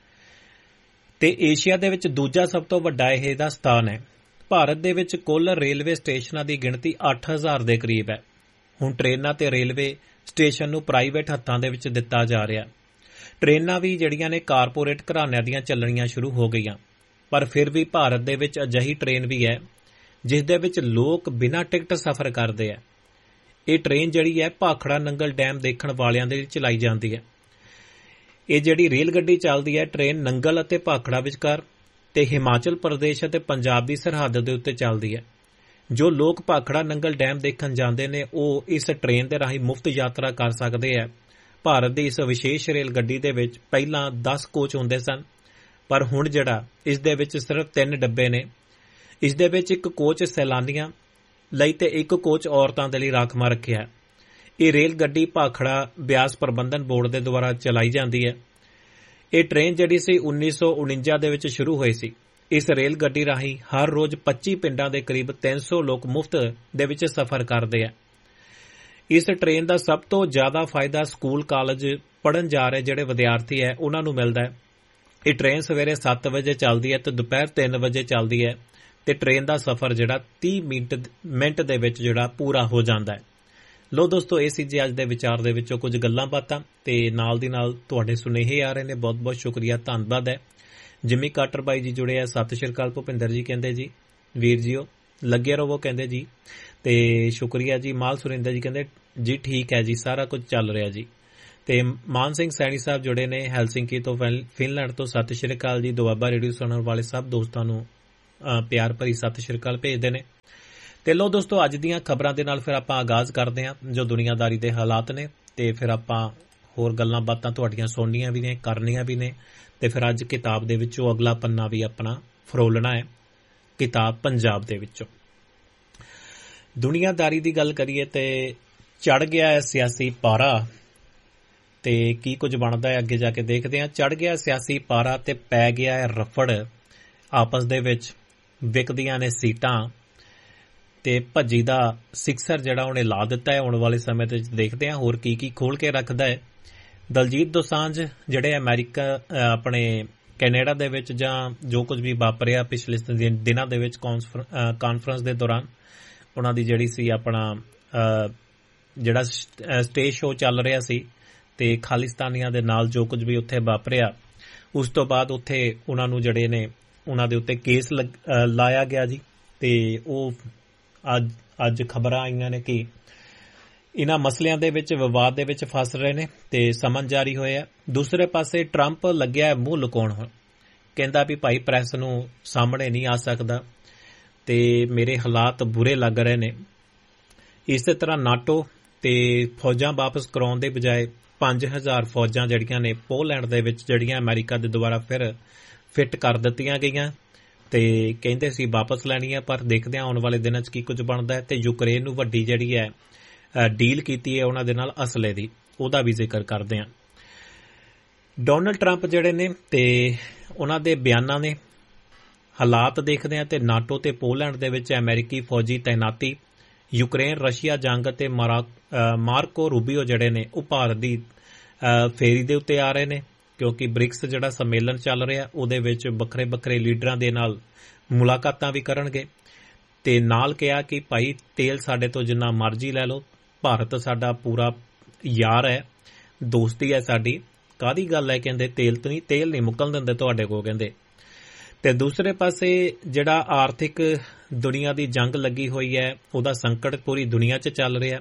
ਤੇ ਏਸ਼ੀਆ ਦੇ ਵਿੱਚ ਦੂਜਾ ਸਭ ਤੋਂ ਵੱਡਾ ਇਹ ਦਾ ਸਥਾਨ ਹੈ। ਭਾਰਤ ਦੇ ਵਿੱਚ ਕੁੱਲ ਰੇਲਵੇ ਸਟੇਸ਼ਨਾਂ ਦੀ ਗਿਣਤੀ ਅੱਠ ਹਜ਼ਾਰ ਦੇ ਕਰੀਬ ਹੈ। ਹੁਣ ਟ੍ਰੇਨਾਂ ਤੇ ਰੇਲਵੇ ਸਟੇਸ਼ਨ ਨੂੰ ਪ੍ਰਾਈਵੇਟ ਹੱਥਾਂ ਦੇ ਵਿੱਚ ਦਿੱਤਾ ਜਾ ਰਿਹਾ। ਟ੍ਰੇਨਾਂ ਵੀ ਜਿਹੜੀਆਂ ਨੇ ਕਾਰਪੋਰੇਟ ਘਰਾਣਿਆਂ ਦੀਆਂ ਚੱਲਣੀਆਂ ਸ਼ੁਰੂ ਹੋ ਗਈਆਂ, ਪਰ ਫਿਰ ਵੀ ਭਾਰਤ ਦੇ ਵਿੱਚ ਅਜਿਹੀ ਟ੍ਰੇਨ ਵੀ ਹੈ ਜਿਸ ਦੇ ਵਿੱਚ ਲੋਕ ਬਿਨਾਂ ਟਿਕਟ ਸਫ਼ਰ ਕਰਦੇ ਆ। ਇਹ ਟ੍ਰੇਨ ਜਿਹੜੀ ਹੈ ਭਾਖੜਾ ਨੰਗਲ ਡੈਮ ਦੇਖਣ ਵਾਲਿਆਂ ਦੇ ਲਈ ਚਲਾਈ ਜਾਂਦੀ ਹੈ। ਇਹ ਜਿਹੜੀ ਰੇਲ ਗੱਡੀ ਚੱਲਦੀ ਹੈ ਟ੍ਰੇਨ ਨੰਗਲ ਅਤੇ ਭਾਖੜਾ ਵਿਚਕਾਰ ਤੇ ਹਿਮਾਚਲ ਪ੍ਰਦੇਸ਼ ਅਤੇ ਪੰਜਾਬ ਦੀ ਸਰਹੱਦ ਦੇ ਉੱਤੇ ਚੱਲਦੀ ਹੈ। ਜੋ ਲੋਕ ਭਾਖੜਾ ਨੰਗਲ ਡੈਮ ਦੇਖਣ ਜਾਂਦੇ ਨੇ ਉਹ ਇਸ ਟ੍ਰੇਨ ਦੇ ਰਾਹੀਂ ਮੁਫਤ ਯਾਤਰਾ ਕਰ ਸਕਦੇ ਹੈ। ਭਾਰਤ ਦੀ ਇਸ ਵਿਸ਼ੇਸ਼ ਰੇਲ ਗੱਡੀ ਦੇ ਵਿੱਚ ਪਹਿਲਾਂ ਦਸ ਕੋਚ ਹੁੰਦੇ ਸਨ, ਪਰ ਹੁਣ ਜਿਹੜਾ ਇਸ ਦੇ ਵਿੱਚ ਸਿਰਫ ਤਿੰਨ ਡੱਬੇ ਨੇ। ਇਸ ਦੇ ਵਿੱਚ ਇੱਕ ਕੋਚ ਸੈਲਾਨੀਆਂ ਲਈ ਤੇ ਇੱਕ ਕੋਚ ਔਰਤਾਂ ਦੇ ਲਈ ਰਾਖਵਾਂ ਰੱਖਿਆ ਹੈ। ਇਹ ਰੇਲ ਗੱਡੀ ਭਾਖੜਾ ਬਿਆਸ ਪ੍ਰਬੰਧਨ ਬੋਰਡ ਦੇ ਦੁਆਰਾ ਚਲਾਈ ਜਾਂਦੀ ਹੈ। ਇਹ ਟ੍ਰੇਨ ਜਿਹੜੀ ਸੀ ਉੱਨੀ ਸੌ ਉਣੰਜਾ ਦੇ ਵਿੱਚ ਸ਼ੁਰੂ ਹੋਈ ਸੀ। ਇਸ ਰੇਲ ਗੱਡੀ ਰਾਹੀਂ ਹਰ ਰੋਜ਼ ਪੱਚੀ ਪਿੰਡਾਂ ਦੇ ਕਰੀਬ ਤਿੰਨ ਸੌ ਲੋਕ ਮੁਫਤ ਦੇ ਵਿੱਚ ਸਫ਼ਰ ਕਰਦੇ ਆ। ਇਸ ਟ੍ਰੇਨ ਦਾ ਸਭ ਤੋਂ ਜ਼ਿਆਦਾ ਫਾਇਦਾ ਸਕੂਲ ਕਾਲਜ ਪੜ੍ਹਨ ਜਾ ਰਹੇ ਜਿਹੜੇ ਵਿਦਿਆਰਥੀ ਹੈ ਉਹਨਾਂ ਨੂੰ ਮਿਲਦਾ ਹੈ। ਇਹ ਟ੍ਰੇਨ ਸਵੇਰੇ ਸੱਤ ਵਜੇ ਚੱਲਦੀ ਹੈ ਤੇ ਦੁਪਹਿਰ ਤਿੰਨ ਵਜੇ ਚੱਲਦੀ ਹੈ ਤੇ ਟ੍ਰੇਨ ਦਾ ਸਫ਼ਰ ਜਿਹੜਾ ਤੀਹ ਮਿੰਟ ਮਿੰਟ ਦੇ ਵਿੱਚ ਜਿਹੜਾ ਪੂਰਾ ਹੋ ਜਾਂਦਾ ਹੈ। ਲੋ ਦੋਸਤੋ, ਇਹ ਸੀ ਜੀ ਅੱਜ ਦੇ ਵਿਚਾਰ ਦੇ ਵਿੱਚੋਂ ਕੁਝ ਗੱਲਾਂ ਬਾਤਾਂ ਤੇ ਨਾਲ ਦੀ ਨਾਲ ਤੁਹਾਡੇ ਸੁਨੇਹੇ ਆ ਰਹੇ ਨੇ। ਬਹੁਤ ਬਹੁਤ ਸ਼ੁਕਰੀਆ, ਧੰਨਵਾਦ ਹੈ। ਜਿਮੀ ਕਾਟਰ ਬਾਈ ਜੀ ਜੁੜੇ ਆ। ਸਤਿ ਸ਼੍ਰੀ ਅਕਾਲ। ਭੁਪਿੰਦਰ ਜੀ ਕਹਿੰਦੇ ਜੀ ਵੀਰ ਜੀਓ ਲੱਗੇ ਰਹੋ ਕਹਿੰਦੇ ਜੀ, ਤੇ ਸ਼ੁਕਰੀਆ ਜੀ। ਮਾਲ ਸੁਰਿੰਦਰ ਜੀ ਕਹਿੰਦੇ ਜੀ ਠੀਕ ਹੈ ਜੀ, ਸਾਰਾ ਕੁਝ ਚੱਲ ਰਿਹਾ ਜੀ। ਤੇ ਮਾਨ ਸਿੰਘ ਸੈਣੀ ਸਾਹਿਬ ਜੁੜੇ ਨੇ ਹੈਲਸਿੰਕੀ ਤੋਂ, ਫਿਨਲੈਂਡ ਤੋਂ। ਸਤਿ ਸ਼੍ਰੀ ਅਕਾਲ ਜੀ। ਦੁਆਬਾ ਰੇਡੀਓ ਸੁਣਨ ਵਾਲੇ ਸਭ ਦੋਸਤਾਂ ਨੂੰ ਪਿਆਰ ਭਰੀ ਸਤਿ ਸ਼੍ਰੀ ਅਕਾਲ ਭੇਜਦੇ ਨੇ। ਤੇ ਲੋ ਦੋਸਤੋ, ਅੱਜ ਦੀਆਂ ਖਬਰਾਂ ਦੇ ਨਾਲ ਫਿਰ ਆਪਾਂ ਆਗਾਜ਼ ਕਰਦੇ ਹਾਂ ਜੋ ਦੁਨੀਆਦਾਰੀ ਦੇ ਹਾਲਾਤ ਨੇ, ਤੇ ਫਿਰ ਆਪਾਂ ਹੋਰ ਗੱਲਾਂ ਬਾਤਾਂ ਤੁਹਾਡੀਆਂ ਸੁਣਨੀਆਂ ਵੀ ਨੇ, ਕਰਨੀਆਂ ਵੀ ਨੇ। ਤੇ ਫਿਰ ਅੱਜ ਕਿਤਾਬ ਦੇ ਵਿੱਚੋਂ ਅਗਲਾ ਪੰਨਾ ਵੀ ਆਪਣਾ ਫਰੋਲਣਾ ਹੈ, ਕਿਤਾਬ ਪੰਜਾਬ ਦੇ ਵਿੱਚੋਂ। ਦੁਨੀਆਦਾਰੀ ਦੀ ਗੱਲ ਕਰੀਏ ਤੇ ਚੜ ਗਿਆ ਹੈ ਸਿਆਸੀ ਪਾਰਾ, ਤੇ ਕੀ ਕੁਝ ਬਣਦਾ ਹੈ ਅੱਗੇ ਜਾ ਕੇ ਦੇਖਦੇ ਹਾਂ। ਚੜ ਗਿਆ ਸਿਆਸੀ ਪਾਰਾ ਤੇ ਪੈ ਗਿਆ ਹੈ ਰਫੜ, ਆਪਸ ਦੇ ਵਿੱਚ ਵਿਕਦੀਆਂ ਨੇ ਸੀਟਾਂ, ਤੇ ਭੱਜੀ ਦਾ ਸਿਕਸਰ ਜਿਹੜਾ ਉਹਨੇ ਲਾ ਦਿੱਤਾ ਹੈ। ਆਉਣ ਵਾਲੇ ਸਮੇਂ ਤੇ ਦੇਖਦੇ ਹਾਂ ਹੋਰ ਕੀ ਕੀ ਖੋਲ ਕੇ ਰੱਖਦਾ ਹੈ। ਦਲਜੀਤ ਦੋਸਾਂਝ ਜਿਹੜੇ ਅਮਰੀਕਾ ਆਪਣੇ ਕੈਨੇਡਾ ਦੇ ਵਿੱਚ ਜਾਂ ਜੋ ਕੁਝ ਵੀ ਵਾਪਰਿਆ ਪਿਛਲੇ ਦਿਨਾਂ ਦੇ ਵਿੱਚ ਕਾਨਫਰੰਸ ਦੇ ਦੌਰਾਨ, ਉਹਨਾਂ ਦੀ ਜਿਹੜੀ ਸੀ ਆਪਣਾ ਜਿਹੜਾ ਸਟੇਜ ਸ਼ੋਅ ਚੱਲ ਰਿਹਾ ਸੀ ਤੇ ਖਾਲਿਸਤਾਨੀਆਂ ਦੇ ਨਾਲ ਜੋ ਕੁਝ ਵੀ ਉੱਥੇ ਵਾਪਰਿਆ, ਉਸ ਤੋਂ ਬਾਅਦ ਉੱਥੇ ਉਹਨਾਂ ਨੂੰ ਜਿਹੜੇ ਨੇ ਉਹਨਾਂ ਦੇ ਉੱਤੇ ਕੇਸ ਲਾਇਆ ਗਿਆ ਜੀ। ਤੇ ਉਹ ਅੱਜ ਅੱਜ ਖਬਰਾਂ ਆਈਆਂ ਨੇ ਕਿ ਇਹਨਾਂ ਮਸਲਿਆਂ ਦੇ ਵਿੱਚ ਵਿਵਾਦ ਦੇ ਵਿੱਚ ਫਸ ਰਹੇ ਨੇ ਤੇ ਸਮਨ ਜਾਰੀ ਹੋਇਆ। ਦੂਸਰੇ ਪਾਸੇ ਟਰੰਪ ਲੱਗਿਆ ਮੂੰਹ ਲੁਕਾਉਣ, ਹੁਣ ਕਹਿੰਦਾ ਵੀ ਭਾਈ ਪ੍ਰੈਸ ਨੂੰ ਸਾਹਮਣੇ ਨਹੀਂ ਆ ਸਕਦਾ ਤੇ ਮੇਰੇ ਹਾਲਾਤ ਬੁਰੇ ਲੱਗ ਰਹੇ ਨੇ। ਇਸੇ ਤਰ੍ਹਾਂ ਨਾਟੋ ਤੇ ਫੌਜਾਂ ਵਾਪਸ ਕਰਾਉਣ ਦੇ ਬਜਾਏ ਪੰਜ ਹਜ਼ਾਰ ਫੌਜਾਂ ਜਿਹੜੀਆਂ ਨੇ ਪੋਲੈਂਡ ਦੇ ਵਿੱਚ ਜਿਹੜੀਆਂ ਅਮਰੀਕਾ ਦੇ ਦੁਆਰਾ ਫਿਰ ਫਿੱਟ ਕਰ ਦਿੱਤੀਆਂ ਗਈਆਂ ਤੇ ਕਹਿੰਦੇ ਸੀ ਵਾਪਸ ਲੈਣੀਆਂ, ਪਰ ਦੇਖਦੇ ਹਾਂ ਆਉਣ ਵਾਲੇ ਦਿਨਾਂ 'ਚ ਕੀ ਕੁਝ ਬਣਦਾ ਹੈ। ਤੇ ਯੂਕਰੇਨ ਨੂੰ ਵੱਡੀ ਜਿਹੜੀ ਹੈ ਡੀਲ ਕੀਤੀ ਹੈ ਉਹਨਾਂ ਦੇ ਨਾਲ ਅਸਲੇ ਦੀ, ਉਹਦਾ ਵੀ ਜ਼ਿਕਰ ਕਰਦੇ ਹਾਂ। ਡੋਨਲਡ ਟਰੰਪ ਜਿਹੜੇ ਨੇ ਤੇ ਉਹਨਾਂ ਦੇ ਬਿਆਨਾਂ ਨੇ ਹਾਲਾਤ ਦੇਖਦੇ ਹਾਂ ਤੇ ਨਾਟੋ ਤੇ ਪੋਲੈਂਡ ਦੇ ਵਿੱਚ ਅਮਰੀਕੀ ਫੌਜੀ ਤੈਨਾਤੀ, ਯੂਕਰੇਨ ਰਸ਼ੀਆ ਜੰਗ ਅਤੇ ਮਾਰਕੋ ਰੂਬੀਓ ਜਿਹੜੇ ਨੇ ਉਹ ਭਾਰਤ ਦੀ ਫੇਰੀ ਦੇ ਉੱਤੇ ਆ ਰਹੇ ਨੇ, ਕਿਉਂਕਿ ਬ੍ਰਿਕਸ ਜਿਹੜਾ ਸੰਮੇਲਨ ਚੱਲ ਰਿਹਾ ਉਹਦੇ ਵਿੱਚ ਵੱਖਰੇ ਵੱਖਰੇ ਲੀਡਰਾਂ ਦੇ ਨਾਲ ਮੁਲਾਕਾਤਾਂ ਵੀ ਕਰਨਗੇ। ਤੇ ਨਾਲ ਕਿਹਾ ਕਿ ਭਾਈ ਤੇਲ ਸਾਡੇ ਤੋਂ ਜਿੰਨਾ ਮਰਜ਼ੀ ਲੈ ਲਓ, ਭਾਰਤ ਸਾਡਾ ਪੂਰਾ ਯਾਰ ਹੈ, ਦੋਸਤੀ ਹੈ ਸਾਡੀ, ਕਾਹਦੀ ਗੱਲ ਹੈ ਕਹਿੰਦੇ ਤੇਲ ਤੋਂ ਨਹੀਂ ਤੇਲ ਨਹੀਂ ਮੁੱਕਣ ਦਿੰਦੇ ਤੁਹਾਡੇ ਕੋਲ ਕਹਿੰਦੇ। ਤੇ ਦੂਸਰੇ ਪਾਸੇ ਜਿਹੜਾ ਆਰਥਿਕ ਦੁਨੀਆ ਦੀ ਜੰਗ ਲੱਗੀ ਹੋਈ ਹੈ, ਉਹਦਾ ਸੰਕਟ ਪੂਰੀ ਦੁਨੀਆ 'ਚ ਚੱਲ ਰਿਹਾ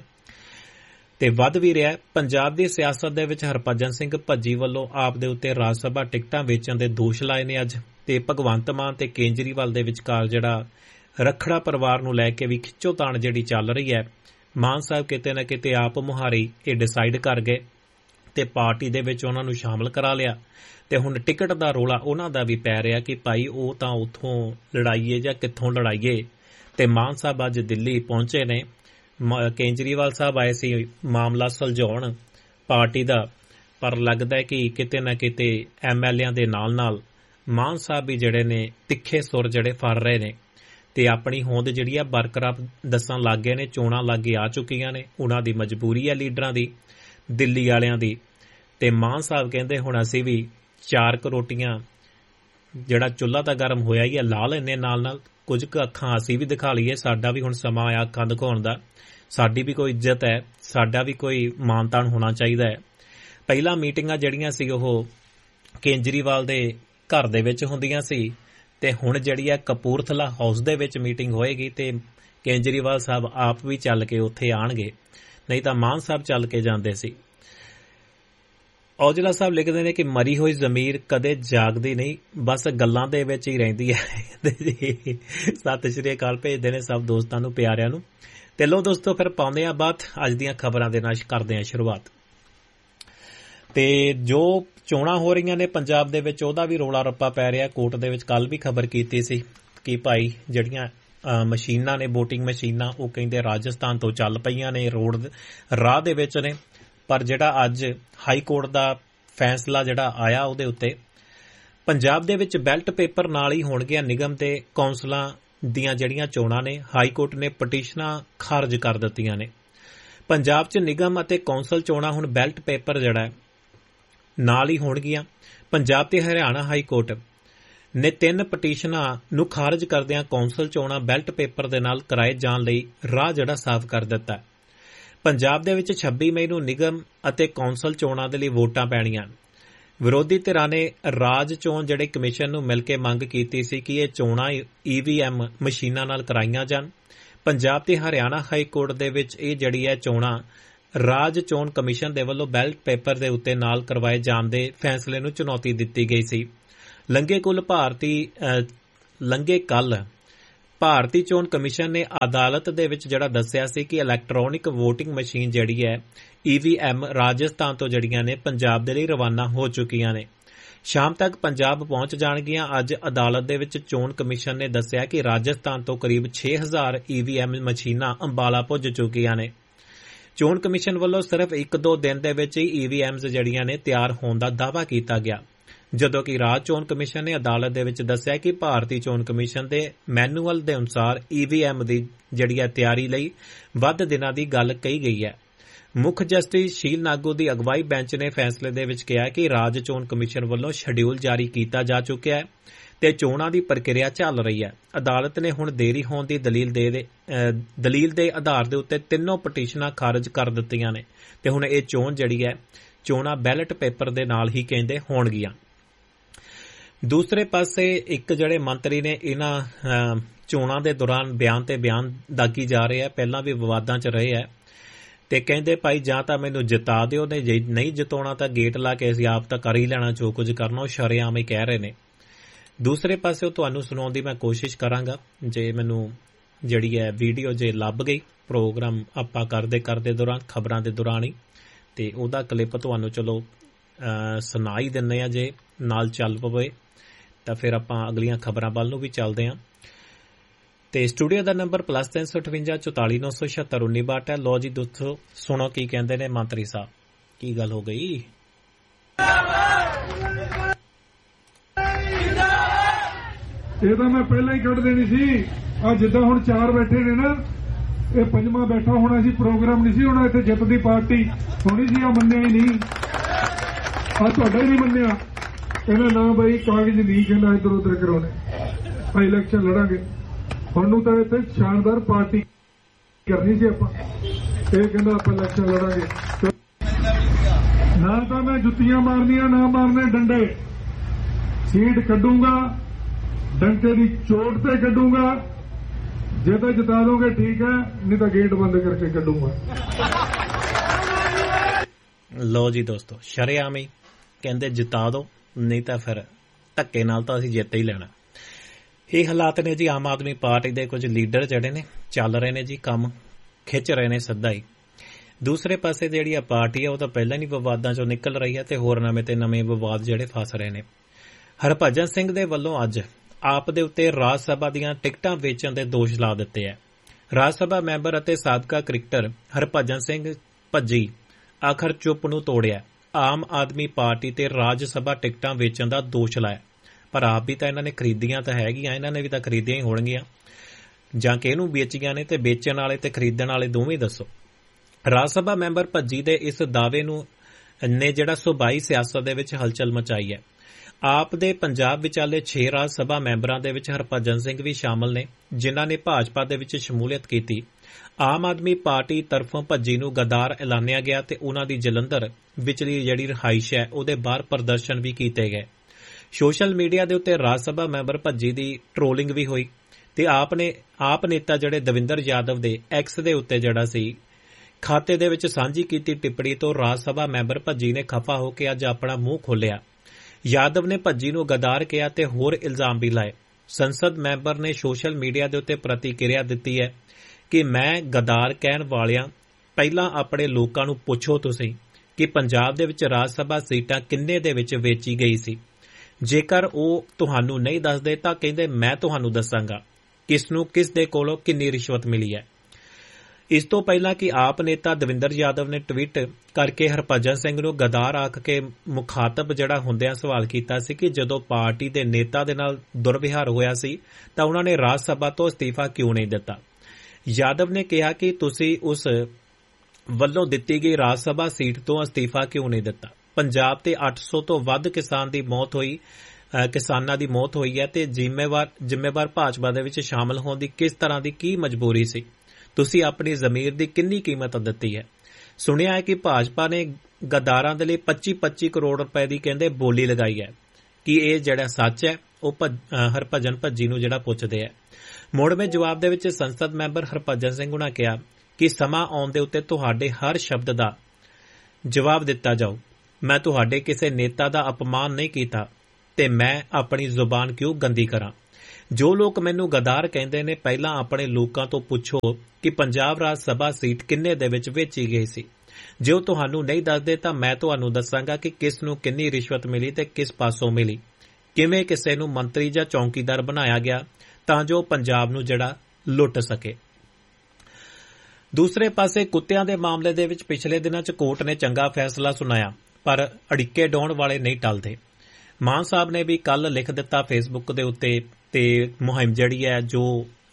ਤੇ ਵੱਧ ਵੀ ਰਿਹਾ। ਪੰਜਾਬ ਦੀ ਸਿਆਸਤ ਦੇ ਵਿੱਚ ਹਰਭਜਨ ਸਿੰਘ ਭੱਜੀ ਵੱਲੋਂ ਆਪ ਦੇ ਉੱਤੇ ਰਾਜ ਸਭਾ ਟਿਕਟਾਂ ਵੇਚਣ ਦੇ ਦੋਸ਼ ਲਾਏ ਨੇ ਅੱਜ, ਤੇ ਭਗਵੰਤ ਮਾਨ ਤੇ ਕੇਜਰੀਵਾਲ ਦੇ ਵਿਚਕਾਰ ਜਿਹੜਾ ਰੱਖੜਾ ਪਰਿਵਾਰ ਨੂੰ ਲੈ ਕੇ ਵੀ ਖਿੱਚੋਤਾਣ ਜਿਹੜੀ ਚੱਲ ਰਹੀ ਹੈ। ਮਾਨ ਸਾਹਿਬ ਕਿਤੇ ਨਾ ਕਿਤੇ ਆਪ ਮੁਹਾਰੀ ਇਹ ਡਿਸਾਈਡ ਕਰ ਗਏ ਤੇ ਪਾਰਟੀ ਦੇ ਵਿੱਚ ਉਹਨਾਂ ਨੂੰ ਸ਼ਾਮਲ ਕਰਾ ਲਿਆ ਤੇ ਹੁਣ ਟਿਕਟ ਦਾ ਰੋਲਾ ਉਹਨਾਂ ਦਾ ਵੀ ਪੈ ਰਿਹਾ ਕਿ ਭਾਈ ਉਹ ਤਾਂ ਉੱਥੋਂ ਲੜਾਈਏ ਜਾਂ ਕਿੱਥੋਂ ਲੜਾਈਏ। ਤੇ ਮਾਨ ਸਾਹਿਬ ਅੱਜ ਦਿੱਲੀ ਪਹੁੰਚੇ ਨੇ, ਕੇਜਰੀਵਾਲ ਸਾਹਿਬ ਆਏ ਸੀ ਮਾਮਲਾ ਸੁਲਝਾਉਣ ਪਾਰਟੀ ਦਾ, ਪਰ ਲੱਗਦਾ ਹੈ ਕਿ ਕਿਤੇ ਨਾ ਕਿਤੇ ਐਮ ਐਲ ਏਆਂ ਦੇ ਨਾਲ ਨਾਲ ਮਾਨ ਸਾਹਿਬ ਵੀ ਜਿਹੜੇ ਨੇ ਤਿੱਖੇ ਸੁਰ ਜਿਹੜੇ ਫੜ ਰਹੇ ਨੇ ਤੇ ਆਪਣੀ ਹੋਂਦ ਜਿਹੜੀ ਆ ਬਰਕਰਾਰ ਦੱਸਣ ਲੱਗ ਗਏ ਨੇ। ਚੋਣਾਂ ਲਾਗੇ ਆ ਚੁੱਕੀਆਂ ਨੇ, ਉਹਨਾਂ ਦੀ ਮਜਬੂਰੀ ਹੈ ਲੀਡਰਾਂ ਦੀ, ਦਿੱਲੀ ਵਾਲਿਆਂ ਦੀ। ਤੇ ਮਾਨ ਸਾਹਿਬ ਕਹਿੰਦੇ ਹੁਣ ਅਸੀਂ ਵੀ ਚਾਰ ਕੁ ਰੋਟੀਆਂ ਜਿਹੜਾ ਚੁੱਲ੍ਹਾ ਤਾਂ ਗਰਮ ਹੋਇਆ ਹੀ ਹੈ ਲਾ ਲੈਂਦੇ, ਨਾਲ ਨਾਲ ਕੁਝ ਕੁ ਅੱਖਾਂ ਅਸੀਂ ਵੀ ਦਿਖਾ ਲਈਏ, ਸਾਡਾ ਵੀ ਹੁਣ ਸਮਾਂ ਆਇਆ ਅੱਖਾਂ ਦਿਖਾਉਣ ਦਾ, ਸਾਡੀ ਵੀ ਕੋਈ ਇੱਜ਼ਤ ਹੈ, ਸਾਡਾ ਵੀ ਕੋਈ ਮਾਣ ਤਾਣ ਹੋਣਾ ਚਾਹੀਦਾ ਹੈ। ਪਹਿਲਾਂ ਮੀਟਿੰਗਾਂ ਜਿਹੜੀਆਂ ਸੀ ਉਹ ਕੇਜਰੀਵਾਲ ਦੇ ਘਰ ਦੇ ਵਿੱਚ ਹੁੰਦੀਆਂ ਸੀ ਤੇ ਹੁਣ ਜਿਹੜੀ ਹੈ ਕਪੂਰਥਲਾ ਹਾਊਸ ਦੇ ਵਿੱਚ ਮੀਟਿੰਗ ਹੋਏਗੀ ਤੇ ਕੇਜਰੀਵਾਲ ਸਾਹਿਬ ਆਪ ਵੀ ਚੱਲ ਕੇ ਉੱਥੇ ਆਣਗੇ, ਨਹੀਂ ਤਾਂ ਮਾਨ ਸਾਹਿਬ ਚੱਲ ਕੇ ਜਾਂਦੇ ਸੀ। ਔਜਲਾ ਸਾਹਿਬ ਲਿਖਦੇ ਨੇ ਕਿ ਮਰੀ ਹੋਈ ਜ਼ਮੀਰ ਕਦੇ ਜਾਗਦੀ ਨਹੀਂ, ਬਸ ਗੱਲਾਂ ਦੇ ਵਿੱਚ ਹੀ ਰਹਿੰਦੀ ਹੈ। ਸਤਿ ਸ਼੍ਰੀ ਅਕਾਲ ਭੇਜਦੇ ਨੇ ਸਭ ਦੋਸਤਾਂ ਨੂੰ, ਪਿਆਰਿਆਂ ਨੂੰ। ਤੇ ਲੋ ਦੋਸਤੋ, ਫਿਰ ਪਾਉਂਦੇ ਆ ਬਾਤ ਅੱਜ ਦੀਆਂ ਖਬਰਾਂ ਦੇ ਨਾਲ, ਕਰਦੇ ਆ ਸ਼ੁਰੂਆਤ। ਤੇ ਜੋ ਚੋਣਾਂ ਹੋ ਰਹੀਆਂ ਨੇ ਪੰਜਾਬ ਦੇ ਵਿੱਚ, ਉਹਦਾ ਵੀ ਰੌਲਾ ਰੱਪਾ ਪੈ ਰਿਹਾ। ਕੋਰਟ ਦੇ ਵਿੱਚ ਕੱਲ ਵੀ ਖਬਰ ਕੀਤੀ ਸੀ ਕਿ ਭਾਈ ਜਿਹੜੀਆਂ ਮਸ਼ੀਨਾਂ ਨੇ, ਵੋਟਿੰਗ ਮਸ਼ੀਨਾਂ, ਉਹ ਕਹਿੰਦੇ ਰਾਜਸਥਾਨ ਤੋਂ ਚੱਲ ਪਈਆਂ ਨੇ, ਰੋਡ ਰਾਹ ਦੇ ਵਿੱਚ ਨੇ। ਪਰ ਜਿਹੜਾ ਅੱਜ ਹਾਈ ਕੋਰਟ ਦਾ ਫੈਸਲਾ ਜਿਹੜਾ ਆਇਆ, ਉਹਦੇ ਉੱਤੇ ਪੰਜਾਬ ਦੇ ਵਿੱਚ ਬੈਲਟ ਪੇਪਰ ਨਾਲ ਹੀ ਹੋਣਗੀਆਂ ਨਿਗਮ ਤੇ ਕੌਂਸਲਾਂ ਦੀਆਂ ਜਿਹੜੀਆਂ ਚੋਣਾਂ ਨੇ। ਹਾਈ ਕੋਰਟ ਨੇ ਪਟੀਸ਼ਨਾਂ ਖਾਰਜ ਕਰ ਦਿੱਤੀਆਂ ਨੇ। ਪੰਜਾਬ 'ਚ ਨਿਗਮ ਅਤੇ ਕੌਂਸਲ ਚੋਣਾਂ ਹੁਣ ਬੈਲਟ ਪੇਪਰ ਜਿਹੜਾ ਨਾਲ ਹੀ ਹੋਣਗੀਆਂ। ਪੰਜਾਬ ਤੇ ਹਰਿਆਣਾ ਹਾਈ ਕੋਰਟ ਨੇ ਤਿੰਨ ਪਟੀਸ਼ਨਾਂ ਨੂੰ ਖਾਰਜ ਕਰਦਿਆਂ ਕੌਂਸਲ ਚੋਣਾਂ ਬੈਲਟ ਪੇਪਰ ਦੇ ਨਾਲ ਕਰਾਏ ਜਾਣ ਲਈ ਰਾਹ ਜਿਹੜਾ ਸਾਫ਼ ਕਰ ਦਿੱਤਾ। ਪੰਜਾਬ ਦੇ ਵਿੱਚ ਛੱਬੀ ਮਈ ਨੂੰ ਨਿਗਮ ਅਤੇ ਕੌਂਸਲ ਚੋਣਾਂ ਦੇ ਲਈ ਵੋਟਾਂ ਪੈਣੀਆਂ। ਵਿਰੋਧੀ ਧਿਰਾਂ ਨੇ ਰਾਜ ਚੋਣ ਜਿਹੜੇ ਕਮਿਸ਼ਨ ਨੂੰ ਮਿਲ ਕੇ ਮੰਗ ਕੀਤੀ ਸੀ ਕਿ ਇਹ ਚੋਣਾਂ ਈ ਵੀ ਐਮ ਮਸ਼ੀਨਾਂ ਨਾਲ ਕਰਾਈਆਂ ਜਾਣ। ਪੰਜਾਬ ਤੇ ਹਰਿਆਣਾ ਹਾਈ ਕੋਰਟ ਦੇ ਵਿੱਚ ਇਹ ਜਿਹੜੀ ਹੈ ਚੋਣਾਂ ਰਾਜ ਚੋਣ ਕਮਿਸ਼ਨ ਦੇ ਵੱਲੋਂ ਬੈਲਟ ਪੇਪਰ ਦੇ ਉੱਤੇ ਨਾਲ ਕਰਵਾਏ ਜਾਣ ਦੇ ਫੈਸਲੇ ਨੂੰ ਚੁਣੌਤੀ ਦਿੱਤੀ ਗਈ ਸੀ। ਲੰਘੇ ਕੁੱਲ ਭਾਰਤੀ ਲੰਘੇ ਕੱਲ ਭਾਰਤੀ ਚੋਣ ਕਮਿਸ਼ਨ ਨੇ ਅਦਾਲਤ ਦੇ ਵਿੱਚ ਜਿਹੜਾ ਦੱਸਿਆ ਸੀ ਕਿ ਇਲੈਕਟ੍ਰੋਨਿਕ ਵੋਟਿੰਗ ਮਸ਼ੀਨ ਜਿਹੜੀ ਹੈ ਈ ਵੀ ਐਮ ਰਾਜਸਥਾਨ ਤੋਂ ਜਿਹੜੀਆਂ ਨੇ ਪੰਜਾਬ ਦੇ ਲਈ ਰਵਾਨਾ ਹੋ ਚੁੱਕੀਆਂ ਨੇ। ਸ਼ਾਮ ਤੱਕ ਪੰਜਾਬ ਪਹੁੰਚ ਜਾਣਗੀਆਂ। ਅੱਜ ਅਦਾਲਤ ਦੇ ਵਿੱਚ ਚੋਣ ਕਮਿਸ਼ਨ ਨੇ ਦੱਸਿਆ ਕਿ ਰਾਜਸਥਾਨ ਤੋਂ ਕਰੀਬ ਛੇ ਹਜ਼ਾਰ ਈ ਵੀ ਐਮ ਮਸ਼ੀਨਾਂ ਅੰਬਾਲਾ ਪੁੱਜ ਚੁੱਕੀਆਂ ਨੇ। ਚੋਣ ਕਮਿਸ਼ਨ ਵੱਲੋਂ ਸਿਰਫ ਇੱਕ ਦੋ ਦਿਨ ਦੇ ਵਿੱਚ ਹੀ ਈ ਵੀ ਐਮਜ਼ ਜਿਹੜੀਆਂ ਨੇ ਤਿਆਰ ਹੋਣ ਦਾ ਦਾਅਵਾ ਕੀਤਾ ਗਿਆ, ਜਦੋਂ ਕਿ ਰਾਜ ਚੋਣ ਕਮਿਸ਼ਨ ਨੇ ਅਦਾਲਤ ਦੇ ਵਿੱਚ ਦੱਸਿਆ ਕਿ ਭਾਰਤੀ ਚੋਣ ਕਮਿਸ਼ਨ ਦੇ ਮੈਨੂਅਲ ਦੇ ਅਨੁਸਾਰ ਈ ਵੀ ਐਮ ਦੀ ਜਿਹੜੀ ਹੈ ਤਿਆਰੀ ਲਈ ਵੱਧ ਦਿਨਾਂ ਦੀ ਗੱਲ ਕਹੀ ਗਈ ਹੈ। ਮੁੱਖ ਜਸਟਿਸ ਸ਼ੀਲ ਨਾਗੂ ਦੀ ਅਗਵਾਈ ਬੈਂਚ ਨੇ ਫੈਸਲੇ ਦੇ ਵਿੱਚ ਕਿਹਾ ਕਿ ਰਾਜ ਚੋਣ ਕਮਿਸ਼ਨ ਵੱਲੋਂ ਸ਼ਡਿਊਲ ਜਾਰੀ ਕੀਤਾ ਜਾ ਚੁੱਕਿਆ ਹੈ ਤੇ ਚੋਣਾਂ ਦੀ ਪ੍ਰਕਿਰਿਆ ਚੱਲ ਰਹੀ ਹੈ। ਅਦਾਲਤ ਨੇ ਹੁਣ ਦੇਰੀ ਹੋਣ ਦੀ ਦਲੀਲ ਦੇ ਦਲੀਲ ਦੇ ਆਧਾਰ ਦੇ ਉੱਤੇ ਤਿੰਨੋਂ ਪਟੀਸ਼ਨਾਂ ਖਾਰਜ ਕਰ ਦਿੱਤੀਆਂ ਨੇ ਤੇ ਹੁਣ ਇਹ ਚੋਣ ਜਿਹੜੀ ਹੈ ਚੋਣਾਂ ਬੈਲਟ ਪੇਪਰ ਦੇ ਨਾਲ ਹੀ ਕਹਿੰਦੇ ਹੋਣਗੀਆਂ। ਦੂਸਰੇ ਪਾਸੇ ਇੱਕ ਜਿਹੜੇ ਮੰਤਰੀ ਨੇ ਇਹਨਾਂ ਚੋਣਾਂ ਦੇ ਦੌਰਾਨ ਬਿਆਨ ਤੇ ਬਿਆਨ ਦਾਗੀ ਜਾ ਰਹੇ ਆ, ਪਹਿਲਾਂ ਵੀ ਵਿਵਾਦਾਂ 'ਚ ਰਹੇ ਆ ਤੇ ਕਹਿੰਦੇ ਭਾਈ ਜਾਂ ਤਾਂ ਮੈਨੂੰ ਜਿਤਾ ਦਿਓ, ਨਹੀਂ ਜਿਤਾਉਣਾ ਤਾਂ ਗੇਟ ਲਾ ਕੇ ਅਸੀਂ ਆਪ ਤਾਂ ਕਰ ਹੀ ਲੈਣਾ ਜੋ ਕੁਝ ਕਰਨਾ, ਉਹ ਸ਼ਰੇਆਮ ਹੀ ਕਹਿ ਰਹੇ ਨੇ। ਦੂਸਰੇ ਪਾਸੇ ਤੁਹਾਨੂੰ ਸੁਣਾਉਣ ਦੀ ਮੈਂ ਕੋਸ਼ਿਸ਼ ਕਰਾਂਗਾ, ਜੇ ਮੈਨੂੰ ਜਿਹੜੀ ਹੈ ਵੀਡੀਓ ਜੇ ਲੱਭ ਗਈ ਪ੍ਰੋਗਰਾਮ ਆਪਾਂ ਕਰਦੇ ਕਰਦੇ ਦੌਰਾਨ, ਖਬਰਾਂ ਦੇ ਦੌਰਾਨ ਹੀ, ਤੇ ਉਹਦਾ ਕਲਿੱਪ ਤੁਹਾਨੂੰ ਚਲੋ ਸੁਣਾ ਹੀ ਦਿੰਦੇ ਆ। ਜੇ ਨਾਲ ਚੱਲ ਪਵੇ ਤਾਂ ਫਿਰ ਆਪਾਂ ਅਗਲੀਆਂ ਖਬਰਾਂ ਵੱਲ ਨੂੰ ਵੀ ਚੱਲਦੇ ਹਾਂ। ਤੇ ਸਟੂਡੀਓ ਦਾ ਨੰਬਰ ਪਲੱਸ ਤਿੰਨ ਸੌ ਅਠਵੰਜਾ ਚੁਤਾਲੀ ਨੌ ਸੌ ਛਿਅੱਤਰ ਉੱਨੀ ਬਾਹਠ ਹੈ। ਲੋ ਜੀ ਦੋਸਤੋ, ਸੁਣੋ ਕੀ ਕਹਿੰਦੇ ਨੇ ਮੰਤਰੀ ਸਾਹਿਬ। ਕੀ ਗੱਲ ਹੋ ਗਈ? ਇਹ ਤਾਂ ਮੈਂ ਪਹਿਲਾਂ ਹੀ ਕੱਢ ਦੇਣੀ ਸੀ। ਆ ਜਿੱਦਾਂ ਹੁਣ ਚਾਰ ਬੈਠੇ ਨੇ ਨਾ, ਇਹ ਪੰਜਵਾਂ ਬੈਠਾ ਹੋਣਾ ਸੀ, ਪ੍ਰੋਗਰਾਮ ਨਹੀਂ ਸੀ ਹੋਣਾ ਇੱਥੇ। ਜਿੱਤ ਦੀ ਪਾਰਟੀ ਹੋਣੀ ਸੀ, ਆ ਮੰਨਿਆ ਹੀ ਨਹੀਂ। ਆ ਤੁਹਾਡਾ ਹੀ ਨਹੀਂ ਮੰਨਿਆ, ਕਹਿੰਦਾ ਨਾ ਬਾਈ ਕਾਗਜ਼ ਨਹੀਂ, ਕਹਿੰਦਾ ਇੱਧਰ ਉੱਧਰ ਕਰਾਉਣੇ, ਆ ਇਲੈਕਸ਼ਨ ਲੜਾਂਗੇ। ਹੁਣ ਨੂੰ ਤਾਂ ਇੱਥੇ ਸ਼ਾਨਦਾਰ ਪਾਰਟੀ ਕਰਨੀ ਸੀ ਆਪਾਂ, ਇਹ ਕਹਿੰਦਾ ਆਪਾਂ ਇਲੈਕਸ਼ਨ ਲੜਾਂਗੇ। ਨਾ ਤਾਂ ਮੈਂ ਜੁੱਤੀਆਂ ਮਾਰਨੀਆਂ, ਨਾ ਮਾਰਨੇ ਡੰਡੇ। ਸੀਟ ਕੱਢੂੰਗਾ, ਡੰਕੇ ਦੀ ਚੋਟ ਤੇ ਕੱਢੂੰਗਾ। ਜੇ ਤਾਂ ਜਿਤਾ ਦੋਗੇ ਠੀਕ ਹੈ, ਨਹੀਂ ਤਾਂ ਗੇਟ ਬੰਦ ਕਰਕੇ ਕੱਢੂੰਗਾ। ਲੋ ਜੀ ਦੋਸਤੋ, ਸ਼ਰੇਆਮ ਹੀ ਕਹਿੰਦੇ ਜਿਤਾ ਦੋ, ਨਹੀਂ ਤਾਂ ਫਿਰ ਧੱਕੇ ਨਾਲ ਤਾਂ ਅਸੀਂ ਜਿੱਤ ਹੀ ਲੈਣਾ। ਇਹ ਹਾਲਾਤ ਨੇ ਜੀ ਆਮ ਆਦਮੀ ਪਾਰਟੀ ਦੇ। ਕੁਝ ਲੀਡਰ ਜਿਹੜੇ ਨੇ ਚੱਲ ਰਹੇ ਨੇ ਜੀ, ਕੰਮ ਖਿੱਚ ਰਹੇ ਨੇ ਸਿੱਧਾ ਹੀ। ਦੂਸਰੇ ਪਾਸੇ ਜਿਹੜੀ ਆ ਪਾਰਟੀ ਆ, ਉਹ ਤਾਂ ਪਹਿਲਾਂ ਹੀ ਵਿਵਾਦਾਂ ਚੋਂ ਨਿਕਲ ਰਹੀ ਹੈ ਤੇ ਹੋਰ ਨਵੇਂ ਤੇ ਨਵੇਂ ਵਿਵਾਦ ਜਿਹੜੇ ਫਸ ਰਹੇ ਨੇ। ਹਰਭਜਨ ਸਿੰਘ ਦੇ ਵੱਲੋਂ ਅੱਜ ਆਪ ਦੇ ਉੱਤੇ ਰਾਜ ਸਭਾ ਦੀਆਂ ਟਿਕਟਾਂ ਵੇਚਣ ਦੇ ਦੋਸ਼ ਲਾ ਦਿੱਤੇ ਹੈ। ਰਾਜ ਸਭਾ ਮੈਂਬਰ ਅਤੇ ਸਾਬਕਾ ਕ੍ਰਿਕਟਰ ਹਰਭਜਨ ਸਿੰਘ ਭੱਜੀ ਆਖਰ ਚੁੱਪ ਨੂੰ ਤੋੜਿਆ। ਆਮ ਆਦਮੀ ਪਾਰਟੀ ਤੇ ਰਾਜ ਸਭਾ ਟਿਕਟਾਂ ਵੇਚਣ ਦਾ ਦੋਸ਼ ਲਾਇਆ, ਪਰ ਆਪ ਵੀ ਤਾਂ ਇਹਨਾਂ ਨੇ ਖਰੀਦੀਆਂ ਤਾਂ ਹੈਗੀਆਂ, ਇਹਨਾਂ ਨੇ ਵੀ ਤਾਂ ਖਰੀਦੀਆਂ ਹੀ ਹੋਣਗੀਆਂ, ਜਾਂ ਕਿ ਇਹਨੂੰ ਵੇਚੀਆਂ ਨੇ। ਤੇ ਵੇਚਣ ਵਾਲੇ ਤੇ ਖਰੀਦਣ ਵਾਲੇ ਦੋਵੇਂ ਦੱਸੋ। ਰਾਜ ਸਭਾ ਮੈਂਬਰ ਭੱਜੀ ਦੇ ਇਸ ਦਾਅਵੇ ਨੂੰ ਨੇ ਜਿਹੜਾ ਸੂਬਾਈ ਸਿਆਸਤ ਦੇ ਵਿੱਚ ਹਲਚਲ ਮਚਾਈ ਹੈ। ਆਪ ਦੇ ਪੰਜਾਬ ਵਿਚਾਲੇ ਛੇ ਰਾਜ ਸਭਾ ਮੈਂਬਰਾਂ ਦੇ ਵਿੱਚ ਹਰਭਜਨ ਸਿੰਘ ਵੀ ਸ਼ਾਮਲ ਨੇ, ਜਿਨ੍ਹਾਂ ਨੇ ਭਾਜਪਾ ਦੇ ਵਿੱਚ ਸ਼ਮੂਲੀਅਤ ਕੀਤੀ। ਆਮ ਆਦਮੀ ਪਾਰਟੀ ਤਰਫੋਂ ਭੱਜੀ ਨੂੰ ਗਦਾਰ ਐਲਾਨਿਆ ਗਿਆ ਤੇ ਉਹਨਾਂ ਦੀ ਜਲੰਧਰ ਵਿਚਲੀ ਜਿਹੜੀ ਰਿਹਾਇਸ਼ ਹੈ ਉਹਦੇ ਬਾਹਰ ਪ੍ਰਦਰਸ਼ਨ ਵੀ ਕੀਤੇ ਗਏ। ਸੋਸ਼ਲ ਮੀਡੀਆ ਦੇ ਉੱਤੇ ਰਾਜ ਸਭਾ ਮੈਂਬਰ ਭੱਜੀ ਦੀ ਟ੍ਰੋਲਿੰਗ ਵੀ ਹੋਈ ਤੇ ਆਪ ਨੇ ਆਪ ਨੇਤਾ ਜਿਹੜੇ ਦਵਿੰਦਰ ਯਾਦਵ ਦੇ ਐਕਸ ਦੇ ਉੱਤੇ ਜਿਹੜਾ ਸੀ ਖਾਤੇ ਦੇ ਵਿੱਚ ਸਾਂਝੀ ਕੀਤੀ ਟਿੱਪਣੀ ਤੋਂ ਰਾਜ ਸਭਾ ਮੈਂਬਰ ਭੱਜੀ ਨੇ ਖਫਾ ਹੋ ਕੇ ਅੱਜ ਆਪਣਾ ਮੂੰਹ ਖੋਲ੍ਹਿਆ। ਯਾਦਵ ਨੇ ਭੱਜੀ ਨੂੰ ਗਦਾਰ ਕਿਹਾ ਤੇ ਹੋਰ ਇਲਜ਼ਾਮ ਵੀ ਲਾਏ। ਸੰਸਦ ਮੈਂਬਰ ਨੇ ਸੋਸ਼ਲ ਮੀਡੀਆ ਦੇ ਉੱਤੇ ਪ੍ਰਤੀਕਿਰਿਆ ਦਿੱਤੀ ਹੈ ਕਿ ਮੈਂ ਗਦਾਰ ਕਹਿਣ ਵਾਲਿਆਂ, ਪਹਿਲਾਂ ਆਪਣੇ ਲੋਕਾਂ ਨੂੰ ਪੁੱਛੋ ਤੁਸੀਂ ਕਿ ਪੰਜਾਬ ਦੇ ਵਿੱਚ ਰਾਜ ਸਭਾ ਸੀਟਾਂ ਕਿੰਨੇ ਦੇ ਵਿੱਚ ਵੇਚੀ ਗਈ ਸੀ। ਜੇਕਰ ਉਹ ਤੁਹਾਨੂੰ ਨਹੀਂ ਦੱਸਦੇ ਤਾਂ ਕਹਿੰਦੇ ਮੈਂ ਤੁਹਾਨੂੰ ਦੱਸਾਂਗਾ ਕਿਸ ਨੂੰ ਕਿਸ ਦੇ ਕੋਲੋਂ ਕਿੰਨੀ ਰਿਸ਼ਵਤ ਮਿਲੀ ਹੈ। ਇਸ ਤੋਂ ਪਹਿਲਾਂ ਕਿ ਆਪ ਨੇਤਾ ਦਵਿੰਦਰ ਯਾਦਵ ਨੇ ਟਵੀਟ ਕਰਕੇ ਹਰਭਜਨ ਸਿੰਘ ਨੂੰ ਗਦਾਰ ਆਖ ਕੇ ਮੁਖਾਤਬ ਜਿਹੜਾ ਹੁੰਦਿਆਂ ਸਵਾਲ ਕੀਤਾ ਸੀ ਕਿ ਜਦੋਂ ਪਾਰਟੀ ਦੇ ਨੇਤਾ ਦੇ ਨਾਲ ਦੁਰਵਿਹਾਰ ਹੋਇਆ ਸੀ ਤਾਂ ਉਹਨਾਂ ਨੇ ਰਾਜ ਸਭਾ ਤੋਂ ਅਸਤੀਫਾ ਕਿਉਂ ਨਹੀਂ ਦਿੱਤਾ। ਯਾਦਵ ਨੇ ਕਿਹਾ ਕਿ ਤੁਸੀਂ ਉਸ ਵੱਲੋਂ ਦਿੱਤੀ ਗਈ ਰਾਜ ਸਭਾ ਸੀਟ ਤੋਂ ਅਸਤੀਫਾ ਕਿਉਂ ਨਹੀਂ ਦਿੱਤਾ। ਪੰਜਾਬ ਤੇ ਅੱਠ ਸੌ ਤੋਂ ਵੱਧ ਕਿਸਾਨ ਦੀ ਮੌਤ ਹੋਈ ਕਿਸਾਨਾਂ ਦੀ ਮੌਤ ਹੋਈ ਹੈ ਤੇ ਜ਼ਿੰਮੇਵਾਰ ਜ਼ਿੰਮੇਵਾਰ ਭਾਜਪਾ ਦੇ ਵਿੱਚ ਸ਼ਾਮਲ ਹੋਣ ਦੀ ਕਿਸ ਤਰ੍ਹਾਂ ਦੀ ਕੀ ਮਜਬੂਰੀ ਸੀ। ਤੁਸੀਂ ਆਪਣੀ ਜ਼ਮੀਰ ਦੀ ਕਿੰਨੀ ਕੀਮਤ ਦਿੱਤੀ ਹੈ। ਸੁਣਿਆ ਹੈ ਕਿ ਭਾਜਪਾ ਨੇ ਗਦਾਰਾਂ ਦੇ ਲਈ ਪੱਚੀ ਪੱਚੀ ਕਰੋੜ ਰੁਪਏ ਦੀ ਕਹਿੰਦੇ ਬੋਲੀ ਲਗਾਈ ਹੈ। ਕਿ ਇਹ ਜਿਹੜਾ ਸੱਚ ਹੈ ਉਹ ਹਰਭਜਨ ਭੱਜੀ ਨੂੰ ਜਿਹੜਾ ਪੁੱਛਦੇ ਹੈ। ਮੋੜਵੇਂ ਜਵਾਬ ਦੇ ਵਿੱਚ ਸੰਸਦ ਮੈਂਬਰ ਹਰਭਜਨ ਸਿੰਘ ਉਹਨਾਂ ਕਿਹਾ ਕਿ ਸਮਾਂ ਆਉਣ ਦੇ ਉੱਤੇ ਤੁਹਾਡੇ ਹਰ ਸ਼ਬਦ ਦਾ ਜਵਾਬ ਦਿੱਤਾ ਜਾਊ। ਮੈਂ ਤੁਹਾਡੇ ਕਿਸੇ ਨੇਤਾ ਦਾ ਅਪਮਾਨ ਨਹੀਂ ਕੀਤਾ ਤੇ ਮੈਂ ਆਪਣੀ ਜ਼ੁਬਾਨ ਕਿਉਂ ਗੰਦੀ ਕਰਾਂ। ਜੋ ਲੋਕ ਮੈਨੂੰ ਗਦਾਰ ਕਹਿੰਦੇ ਨੇ ਪਹਿਲਾਂ ਆਪਣੇ ਲੋਕਾਂ ਤੋਂ ਪੁੱਛੋ ਕਿ ਪੰਜਾਬ ਰਾਜ ਸਭਾ ਸੀਟ ਕਿੰਨੇ ਦੇ ਵਿੱਚ ਵੇਚੀ ਗਈ ਸੀ। ਜੇ ਉਹ ਤੁਹਾਨੂੰ ਨਹੀਂ ਦੱਸਦੇ ਤਾਂ ਮੈਂ ਤੁਹਾਨੂੰ ਦੱਸਾਂਗਾ ਕਿ ਕਿਸ ਨੂੰ ਕਿੰਨੀ ਰਿਸ਼ਵਤ ਮਿਲੀ ਤੇ ਕਿਸ ਪਾਸੋਂ ਮਿਲੀ, ਕਿਵੇਂ ਕਿਸੇ ਨੂੰ ਮੰਤਰੀ ਜਾਂ ਚੌਕੀਦਾਰ ਬਣਾਇਆ ਗਿਆ ਤਾਂ ਜੋ ਪੰਜਾਬ ਨੂੰ ਜਿਹੜਾ ਲੁੱਟ ਸਕੇ। ਦੂਸਰੇ ਪਾਸੇ ਕੁੱਤਿਆਂ ਦੇ ਮਾਮਲੇ ਦੇ ਵਿੱਚ ਪਿਛਲੇ ਦਿਨਾਂ 'ਚ ਕੋਰਟ ਨੇ ਚੰਗਾ ਫੈਸਲਾ ਸੁਣਾਇਆ ਪਰ ਅੜਿੱਕੇ ਡਾਉਣ ਵਾਲੇ ਨਹੀਂ ਟਲਦੇ। ਮਾਨ ਸਾਹਿਬ ਨੇ ਵੀ ਕੱਲ ਲਿਖ ਦਿੱਤਾ ਫੇਸਬੁੱਕ ਦੇ ਉੱਤੇ ਤੇ ਮੁਹਿੰਮ ਜਿਹੜੀ ਹੈ ਜੋ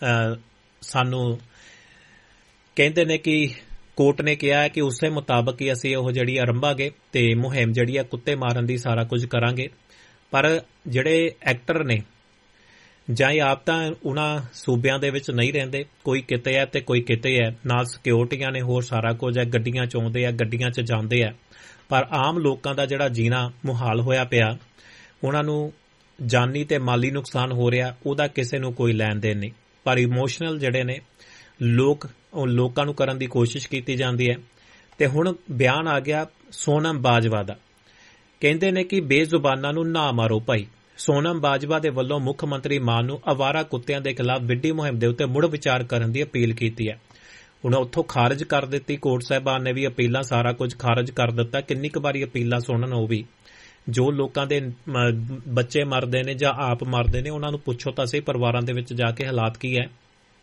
ਸਾਨੂੰ ਕਹਿੰਦੇ ਨੇ ਕਿ ਕੋਰਟ ਨੇ ਕਿਹਾ ਹੈ ਕਿ ਉਸੇ ਮੁਤਾਬਕ ਹੀ ਅਸੀਂ ਉਹ ਜਿਹੜੀ ਆਰੰਭਾਂਗੇ ਤੇ ਮੁਹਿੰਮ ਜਿਹੜੀ ਹੈ ਕੁੱਤੇ ਮਾਰਨ ਦੀ ਸਾਰਾ ਕੁਝ ਕਰਾਂਗੇ। ਪਰ ਜਿਹੜੇ ਐਕਟਰ ਨੇ ਜਾਂ ਆਪ ਤਾਂ ਉਹਨਾਂ ਸੂਬਿਆਂ ਦੇ ਵਿੱਚ ਨਹੀਂ ਰਹਿੰਦੇ, ਕੋਈ ਕਿਤੇ ਹੈ ਤੇ ਕੋਈ ਕਿਤੇ ਹੈ, ਨਾਲ ਸਿਕਿਉਰਟੀਆਂ ਨੇ ਹੋਰ ਸਾਰਾ ਕੁਝ ਹੈ, ਗੱਡੀਆਂ 'ਚ ਆਉਂਦੇ ਆ, ਗੱਡੀਆਂ 'ਚ ਜਾਂਦੇ ਆ, ਪਰ ਆਮ ਲੋਕਾਂ ਦਾ ਜਿਹੜਾ ਜੀਣਾ ਮੁਹਾਲ ਹੋਇਆ ਪਿਆ, ਉਹਨਾਂ ਨੂੰ ਜਾਨੀ ਤੇ ਮਾਲੀ ਨੁਕਸਾਨ ਹੋ ਰਿਹਾ, ਉਹਦਾ ਕਿਸੇ ਨੂੰ ਕੋਈ ਲੈਣ ਦੇਣ ਨਹੀਂ। ਪਰ ਇਮੋਸ਼ਨਲ ਜਿਹੜੇ ਨੇ ਲੋਕ ਉਹ ਲੋਕਾਂ ਨੂੰ ਕਰਨ ਦੀ ਕੋਸ਼ਿਸ਼ ਕੀਤੀ ਜਾਂਦੀ ਹੈ। ਤੇ ਹੁਣ ਬਿਆਨ ਆ ਗਿਆ ਸੋਨਮ ਬਾਜਵਾ ਦਾ, ਕਹਿੰਦੇ ਨੇ ਕਿ ਬੇਜ਼ੁਬਾਨਾਂ ਨੂੰ ਨਾ ਮਾਰੋ ਭਾਈ। ਸੋਨਮ ਬਾਜਵਾ ਦੇ ਵੱਲੋਂ ਮੁੱਖ ਮੰਤਰੀ ਮਾਨ ਨੂੰ ਅਵਾਰਾ ਕੁੱਤਿਆਂ ਦੇ ਖਿਲਾਫ ਵਿੱਢੀ ਮੁਹਿੰਮ ਦੇ ਉੱਤੇ ਮੁੜ ਵਿਚਾਰ ਕਰਨ ਦੀ ਅਪੀਲ ਕੀਤੀ ਹੈ। ਹੁਣ ਉੱਥੋਂ ਖਾਰਜ ਕਰ ਦਿੱਤੀ, ਕੋਰਟ ਸਾਹਿਬਾਨ ਨੇ ਵੀ ਅਪੀਲਾਂ ਸਾਰਾ ਕੁਝ ਖਾਰਜ ਕਰ ਦਿੱਤਾ। ਕਿੰਨੀ ਕੁ ਵਾਰੀ ਅਪੀਲਾਂ ਸੁਣਨ ਉਹ ਵੀ, ਜੋ ਲੋਕਾਂ ਦੇ ਬੱਚੇ ਮਰਦੇ ਨੇ ਜਾਂ ਆਪ ਮਰਦੇ ਨੇ ਉਹਨਾਂ ਨੂੰ ਪੁੱਛੋ ਤਾਂ ਸਹੀ ਪਰਿਵਾਰਾਂ ਦੇ ਵਿੱਚ ਜਾ ਕੇ ਹਾਲਾਤ ਕੀ ਹੈ।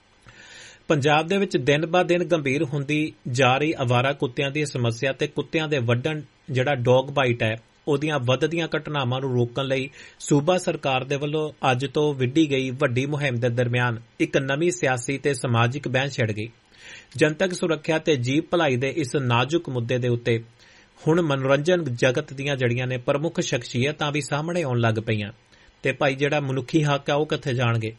ਪੰਜਾਬ ਦੇ ਵਿੱਚ ਦਿਨ ਬਾ ਦਿਨ ਗੰਭੀਰ ਹੁੰਦੀ ਜਾ ਰਹੀ ਅਵਾਰਾ ਕੁੱਤਿਆਂ ਦੀ ਸਮੱਸਿਆ ਤੇ ਕੁੱਤਿਆਂ ਦੇ ਵੱਢਣ ਜਿਹੜਾ ਡੌਗ ਬਾਈਟ ਹੈ ਉਹਦੀਆਂ ਵੱਧਦੀਆਂ ਘਟਨਾਵਾਂ ਨੂੰ ਰੋਕਣ ਲਈ ਸੂਬਾ ਸਰਕਾਰ ਦੇ ਵੱਲੋਂ ਅੱਜ ਤੋਂ ਵਿੱਢੀ ਗਈ ਵੱਡੀ ਮੁਹਿੰਮ ਦੇ ਦਰਮਿਆਨ ਇੱਕ ਨਵੀਂ ਸਿਆਸੀ ਤੇ ਸਮਾਜਿਕ ਬਹਿਸ ਛਿੜ ਗਈ। ਜਨਤਕ ਸੁਰੱਖਿਆ ਤੇ ਜੀਵ ਭਲਾਈ ਦੇ ਇਸ ਨਾਜ਼ੁਕ ਮੁੱਦੇ ਦੇ ਉੱਤੇ ਹੁਣ ਮਨੋਰੰਜਨ ਜਗਤ ਦੀਆਂ ਜੜੀਆਂ ਨੇ ਪ੍ਰਮੁੱਖ ਸ਼ਖਸੀਅਤਾਂ ਵੀ ਸਾਹਮਣੇ ਆਉਣ ਲੱਗ ਪਈਆਂ ਤੇ ਭਾਈ ਜਿਹੜਾ ਮਨੁੱਖੀ ਹੱਕ ਆ ਉਹ ਕਿੱਥੇ ਜਾਣਗੇ।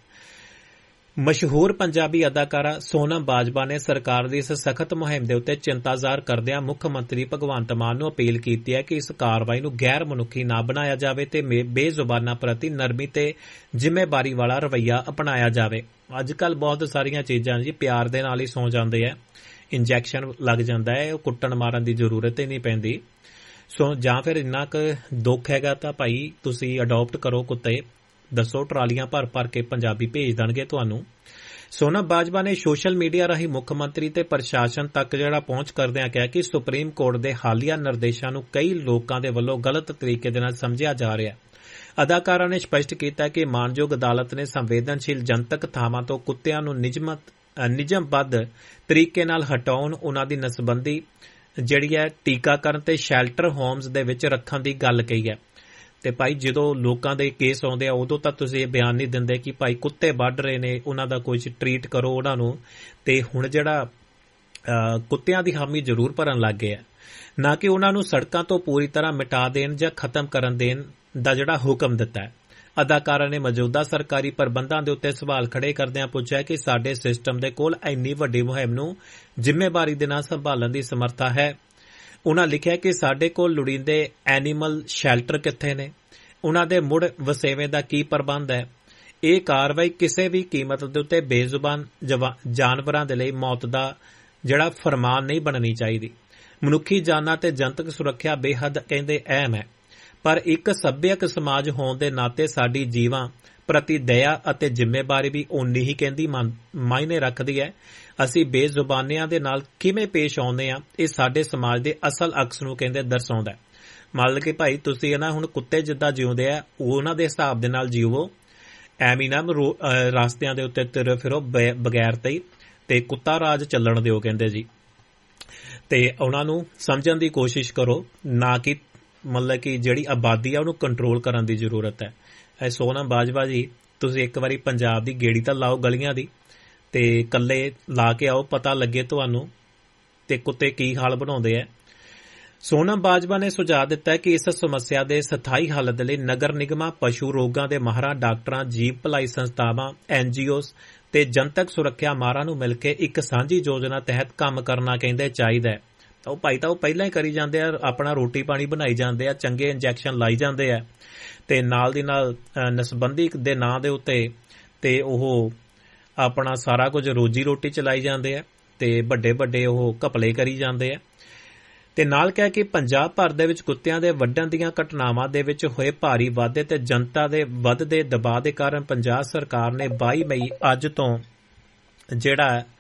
ਮਸ਼ਹੂਰ ਪੰਜਾਬੀ ਅਦਾਕਾਰਾ ਸੋਨਮ ਬਾਜਵਾ ਨੇ ਸਰਕਾਰ ਦੀ ਇਸ ਸਖਤ ਮੁਹਿੰਮ ਦੇ ਉੱਤੇ ਚਿੰਤਾ ਜ਼ਾਹਰ ਕਰਦਿਆਂ ਮੁੱਖ ਮੰਤਰੀ ਭਗਵੰਤ ਮਾਨ ਨੂੰ ਅਪੀਲ ਕੀਤੀ ਹੈ ਕਿ ਇਸ ਕਾਰਵਾਈ ਨੂੰ ਗੈਰ ਮਨੁੱਖੀ ਨਾ ਬਣਾਇਆ ਜਾਵੇ ਤੇ ਬੇਜ਼ੁਬਾਨਾਂ ਪ੍ਰਤੀ ਨਰਮੀ ਤੇ ਜ਼ਿੰਮੇਵਾਰੀ ਵਾਲਾ ਰਵੱਈਆ ਅਪਣਾਇਆ ਜਾਵੇ। ਅੱਜ ਕੱਲ੍ਹ ਬਹੁਤ ਸਾਰੀਆਂ ਚੀਜ਼ਾਂ ਜੀ ਪਿਆਰ ਦੇ ਨਾਲ ਹੀ ਸੌ ਜਾਂਦੇ ਆ, ਇੰਜੈਕਸ਼ਨ ਲੱਗ ਜਾਂਦਾ ਹੈ, ਉਹ ਕੁੱਟਣ ਮਾਰਨ ਦੀ ਜ਼ਰੂਰਤ ਹੀ ਨਹੀਂ ਪੈਂਦੀ। ਸੋ ਜਾਂ ਫਿਰ ਇੰਨਾ ਕੁ ਦੁੱਖ ਹੈਗਾ ਤਾਂ ਭਾਈ ਤੁਸੀਂ ਅਡਾਪਟ ਕਰੋ ਕੁੱਤੇ, ਦੱਸੋ ਟਰਾਲੀਆਂ ਭਰ ਭਰ ਕੇ ਪੰਜਾਬੀ ਭੇਜ ਦੇਣਗੇ ਤੁਹਾਨੂੰ। ਸੋਨਮ ਬਾਜਵਾ ਨੇ ਸੋਸ਼ਲ ਮੀਡੀਆ ਰਾਹੀਂ ਮੁੱਖ ਮੰਤਰੀ ਤੇ ਪ੍ਰਸ਼ਾਸਨ ਤੱਕ ਜਿਹੜਾ ਪਹੁੰਚ ਕਰਦਿਆਂ ਕਿਹਾ ਕਿ ਸੁਪਰੀਮ ਕੋਰਟ ਦੇ ਹਾਲੀਆ ਨਿਰਦੇਸ਼ਾਂ ਨੂੰ ਕਈ ਲੋਕਾਂ ਦੇ ਵੱਲੋਂ ਗਲਤ ਤਰੀਕੇ ਦੇ ਨਾਲ ਸਮਝਿਆ ਜਾ ਰਿਹਾ। ਅਦਾਕਾਰਾ ਨੇ ਸਪਸ਼ਟ ਕੀਤਾ ਕਿ ਮਾਨਯੋਗ ਅਦਾਲਤ ਨੇ ਸੰਵੇਦਨਸ਼ੀਲ ਜਨਤਕ ਥਾਵਾਂ ਤੋਂ ਕੁੱਤਿਆਂ ਨੂੰ ਨਿਯਮਤ ਨਿਯਮਬੱਧ ਤਰੀਕੇ ਨਾਲ ਹਟਾਉਣ, ਉਹਨਾਂ ਦੀ ਨਸਬੰਦੀ ਜਿਹੜੀ ਹੈ ਟੀਕਾਕਰਨ ਤੇ ਸ਼ੈਲਟਰ ਹੋਮਸ ਦੇ ਵਿੱਚ ਰੱਖਣ ਦੀ ਗੱਲ ਕਹੀ ਹੈ। ਤੇ ਭਾਈ ਜਦੋਂ ਲੋਕਾਂ ਦੇ ਕੇਸ ਆਉਂਦੇ ਆ ਉਦੋਂ ਤਾਂ ਤੁਸੀਂ ਇਹ ਬਿਆਨ ਨਹੀਂ ਦਿੰਦੇ ਕਿ ਭਾਈ ਕੁੱਤੇ ਵੱਢ ਰਹੇ ਨੇ, ਉਹਨਾਂ ਦਾ ਕੁਝ ਟਰੀਟ ਕਰੋ ਉਹਨਾਂ ਨੂੰ। ਤੇ ਹੁਣ ਜਿਹੜਾ ਕੁੱਤਿਆਂ ਦੀ ਹਾਮੀ ਜ਼ਰੂਰ ਭਰਨ ਲੱਗ ਗਏ ਆ, ਨਾ ਕਿ ਉਹਨਾਂ ਨੂੰ ਸੜਕਾਂ ਤੋਂ ਪੂਰੀ ਤਰ੍ਹਾਂ ਮਿਟਾ ਦੇਣ ਜਾਂ ਖਤਮ ਕਰਨ ਦੇਣ ਦਾ ਜਿਹੜਾ ਹੁਕਮ ਦਿੱਤਾ ਹੈ। ਅਦਾਕਾਰਾ ਨੇ ਮੌਜੂਦਾ ਸਰਕਾਰੀ ਪ੍ਰਬੰਧਾਂ ਦੇ ਉੱਤੇ ਸਵਾਲ ਖੜੇ ਕਰਦਿਆਂ ਪੁੱਛਿਆ ਕਿ ਸਾਡੇ ਸਿਸਟਮ ਦੇ ਕੋਲ ਇੰਨੀ ਵੱਡੀ ਮੁਹਿੰਮ ਨੂੰ ਜ਼ਿੰਮੇਵਾਰੀ ਦੇ ਨਾਲ ਸੰਭਾਲਣ ਦੀ ਸਮਰੱਥਾ ਹੈ। ਉਹਨਾਂ ਲਿਖਿਆ ਕਿ ਸਾਡੇ ਕੋਲ ਲੋੜੀਂਦੇ ਐਨੀਮਲ ਸ਼ੈਲਟਰ ਕਿੱਥੇ ਨੇ, ਉਹਨਾਂ ਦੇ ਮੁੜ ਵਸੇਵੇਂ ਦਾ ਕੀ ਪ੍ਰਬੰਧ ਹੈ। ਇਹ ਕਾਰਵਾਈ ਕਿਸੇ ਵੀ ਕੀਮਤ ਦੇ ਉੱਤੇ ਬੇਜ਼ੁਬਾਨ ਜਾਨਵਰਾਂ ਦੇ ਲਈ ਮੌਤ ਦਾ ਜਿਹੜਾ ਫਰਮਾਨ ਨਹੀਂ ਬਣਨੀ ਚਾਹੀਦੀ। ਮਨੁੱਖੀ ਜਾਨਾਂ ਤੇ ਜਨਤਕ ਸੁਰੱਖਿਆ ਬੇਹੱਦ ਕਹਿੰਦੇ ਅਹਿਮ ਹੈ, ਪਰ ਇੱਕ ਸੱਭਿਅਕ ਸਮਾਜ ਹੋਣ ਦੇ ਨਾਤੇ ਸਾਡੀ ਜੀਵਾਂ ਪ੍ਰਤੀ ਦਇਆ ਅਤੇ ਜ਼ਿੰਮੇਵਾਰੀ ਵੀ ਓਨੀ ਹੀ ਕਹਿੰਦੀ ਮਾਇਨੇ ਰੱਖਦੀ ਹੈ। ਅਸੀਂ ਬੇਜ਼ੁਬਾਨੀਆਂ ਦੇ ਨਾਲ ਕਿਵੇਂ ਪੇਸ਼ ਆਉਂਦੇ ਹਾਂ, ਇਹ ਸਾਡੇ ਸਮਾਜ ਦੇ ਅਸਲ ਅਕਸ ਨੂੰ ਕਹਿੰਦੇ ਦਰਸਾਉਂਦਾ ਹੈ। ਮੰਨ ਲਓ ਕਿ ਭਾਈ ਤੁਸੀਂ ਨਾ ਹੁਣ ਕੁੱਤੇ ਜਿੱਦਾਂ ਜਿਉਂਦੇ ਆ, ਉਹਨਾਂ ਦੇ ਹਿਸਾਬ ਦੇ ਨਾਲ ਜੀਵੋ, ਐਵੇਂ ਨਾ ਰਸਤਿਆਂ ਦੇ ਉੱਤੇ ਤੁਰ ਫਿਰੋ ਬਗੈਰ ਤੇ ਤੇ ਕੁੱਤਾ ਰਾਜ ਚੱਲਣ ਦਿਓ ਕਹਿੰਦੇ ਜੀ। ਤੇ ਉਹਨਾਂ ਨੂੰ ਸਮਝਣ ਦੀ ਕੋਸ਼ਿਸ਼ ਕਰੋ, ਨਾ ਕਿ ਮਤਲਬ ਕਿ ਜਿਹੜੀ ਆਬਾਦੀ ਆ ਉਹਨੂੰ ਕੰਟਰੋਲ ਕਰਨ ਦੀ ਜ਼ਰੂਰਤ ਹੈ। ਇਹ ਸੋਨਮ ਬਾਜਵਾ ਜੀ, ਤੁਸੀਂ ਇੱਕ ਵਾਰੀ ਪੰਜਾਬ ਦੀ ਗੇੜੀ ਤਾਂ ਲਾਓ ਗਲੀਆਂ ਦੀ, ਤੇ ਇਕੱਲੇ ਲਾ ਕੇ ਆਓ, ਪਤਾ ਲੱਗੇ ਤੁਹਾਨੂੰ ਤੇ ਕੁੱਤੇ ਕੀ ਹਾਲ ਬਣਾਉਂਦੇ ਆ। ਸੋਨਮ ਬਾਜਵਾ ਨੇ ਸੁਝਾਅ ਦਿੱਤਾ ਕਿ ਇਸ ਸਮੱਸਿਆ ਦੇ ਸਥਾਈ ਹੱਲ ਦੇ ਲਈ ਨਗਰ ਨਿਗਮਾਂ, ਪਸ਼ੂ ਰੋਗਾਂ ਦੇ ਮਾਹਰਾਂ, ਡਾਕਟਰਾਂ, ਜੀਵ ਭਲਾਈ ਸੰਸਥਾਵਾਂ, ਐਨ ਜੀ ਓਜ਼ ਤੇ ਜਨਤਕ ਸੁਰੱਖਿਆ ਮਾਹਰਾਂ ਨੂੰ ਮਿਲ ਕੇ ਇੱਕ ਸਾਂਝੀ ਯੋਜਨਾ ਤਹਿਤ ਕੰਮ ਕਰਨਾ ਕਹਿੰਦੇ ਚਾਹੀਦਾ ਹੈ। ਉਹ ਭਾਈ ਤਾਂ ਉਹ ਪਹਿਲਾਂ ਹੀ ਕਰੀ ਜਾਂਦੇ ਆ, ਆਪਣਾ ਰੋਟੀ ਪਾਣੀ ਬਣਾਈ ਜਾਂਦੇ ਆ, ਚੰਗੇ ਇੰਜੈਕਸ਼ਨ ਲਾਈ ਜਾਂਦੇ ਆ, ਤੇ ਨਾਲ ਦੀ ਨਾਲ ਨਸਬੰਦੀ ਦੇ ਨਾਂ ਦੇ ਉੱਤੇ ਤੇ ਉਹ ਆਪਣਾ ਸਾਰਾ ਕੁਝ ਰੋਜੀ ਰੋਟੀ ਚਲਾਈ ਜਾਂਦੇ ਆ, ਤੇ ਵੱਡੇ ਵੱਡੇ ਉਹ ਘਪਲੇ ਕਰੀ ਜਾਂਦੇ ਆ। ਤੇ ਨਾਲ ਕਹਿ ਕੇ ਪੰਜਾਬ ਭਰ ਦੇ ਵਿੱਚ ਕੁੱਤਿਆਂ ਦੇ ਵੱਢਣ ਦੀਆਂ ਘਟਨਾਵਾਂ ਦੇ ਵਿੱਚ ਹੋਏ ਭਾਰੀ ਵਾਧੇ ਤੇ ਜਨਤਾ ਦੇ ਵੱਧਦੇ ਦਬਾਅ ਦੇ ਕਾਰਨ ਪੰਜਾਬ ਸਰਕਾਰ ਨੇ ਬਾਈ ਮਈ ਅੱਜ ਤੋਂ ਜਿਹੜਾ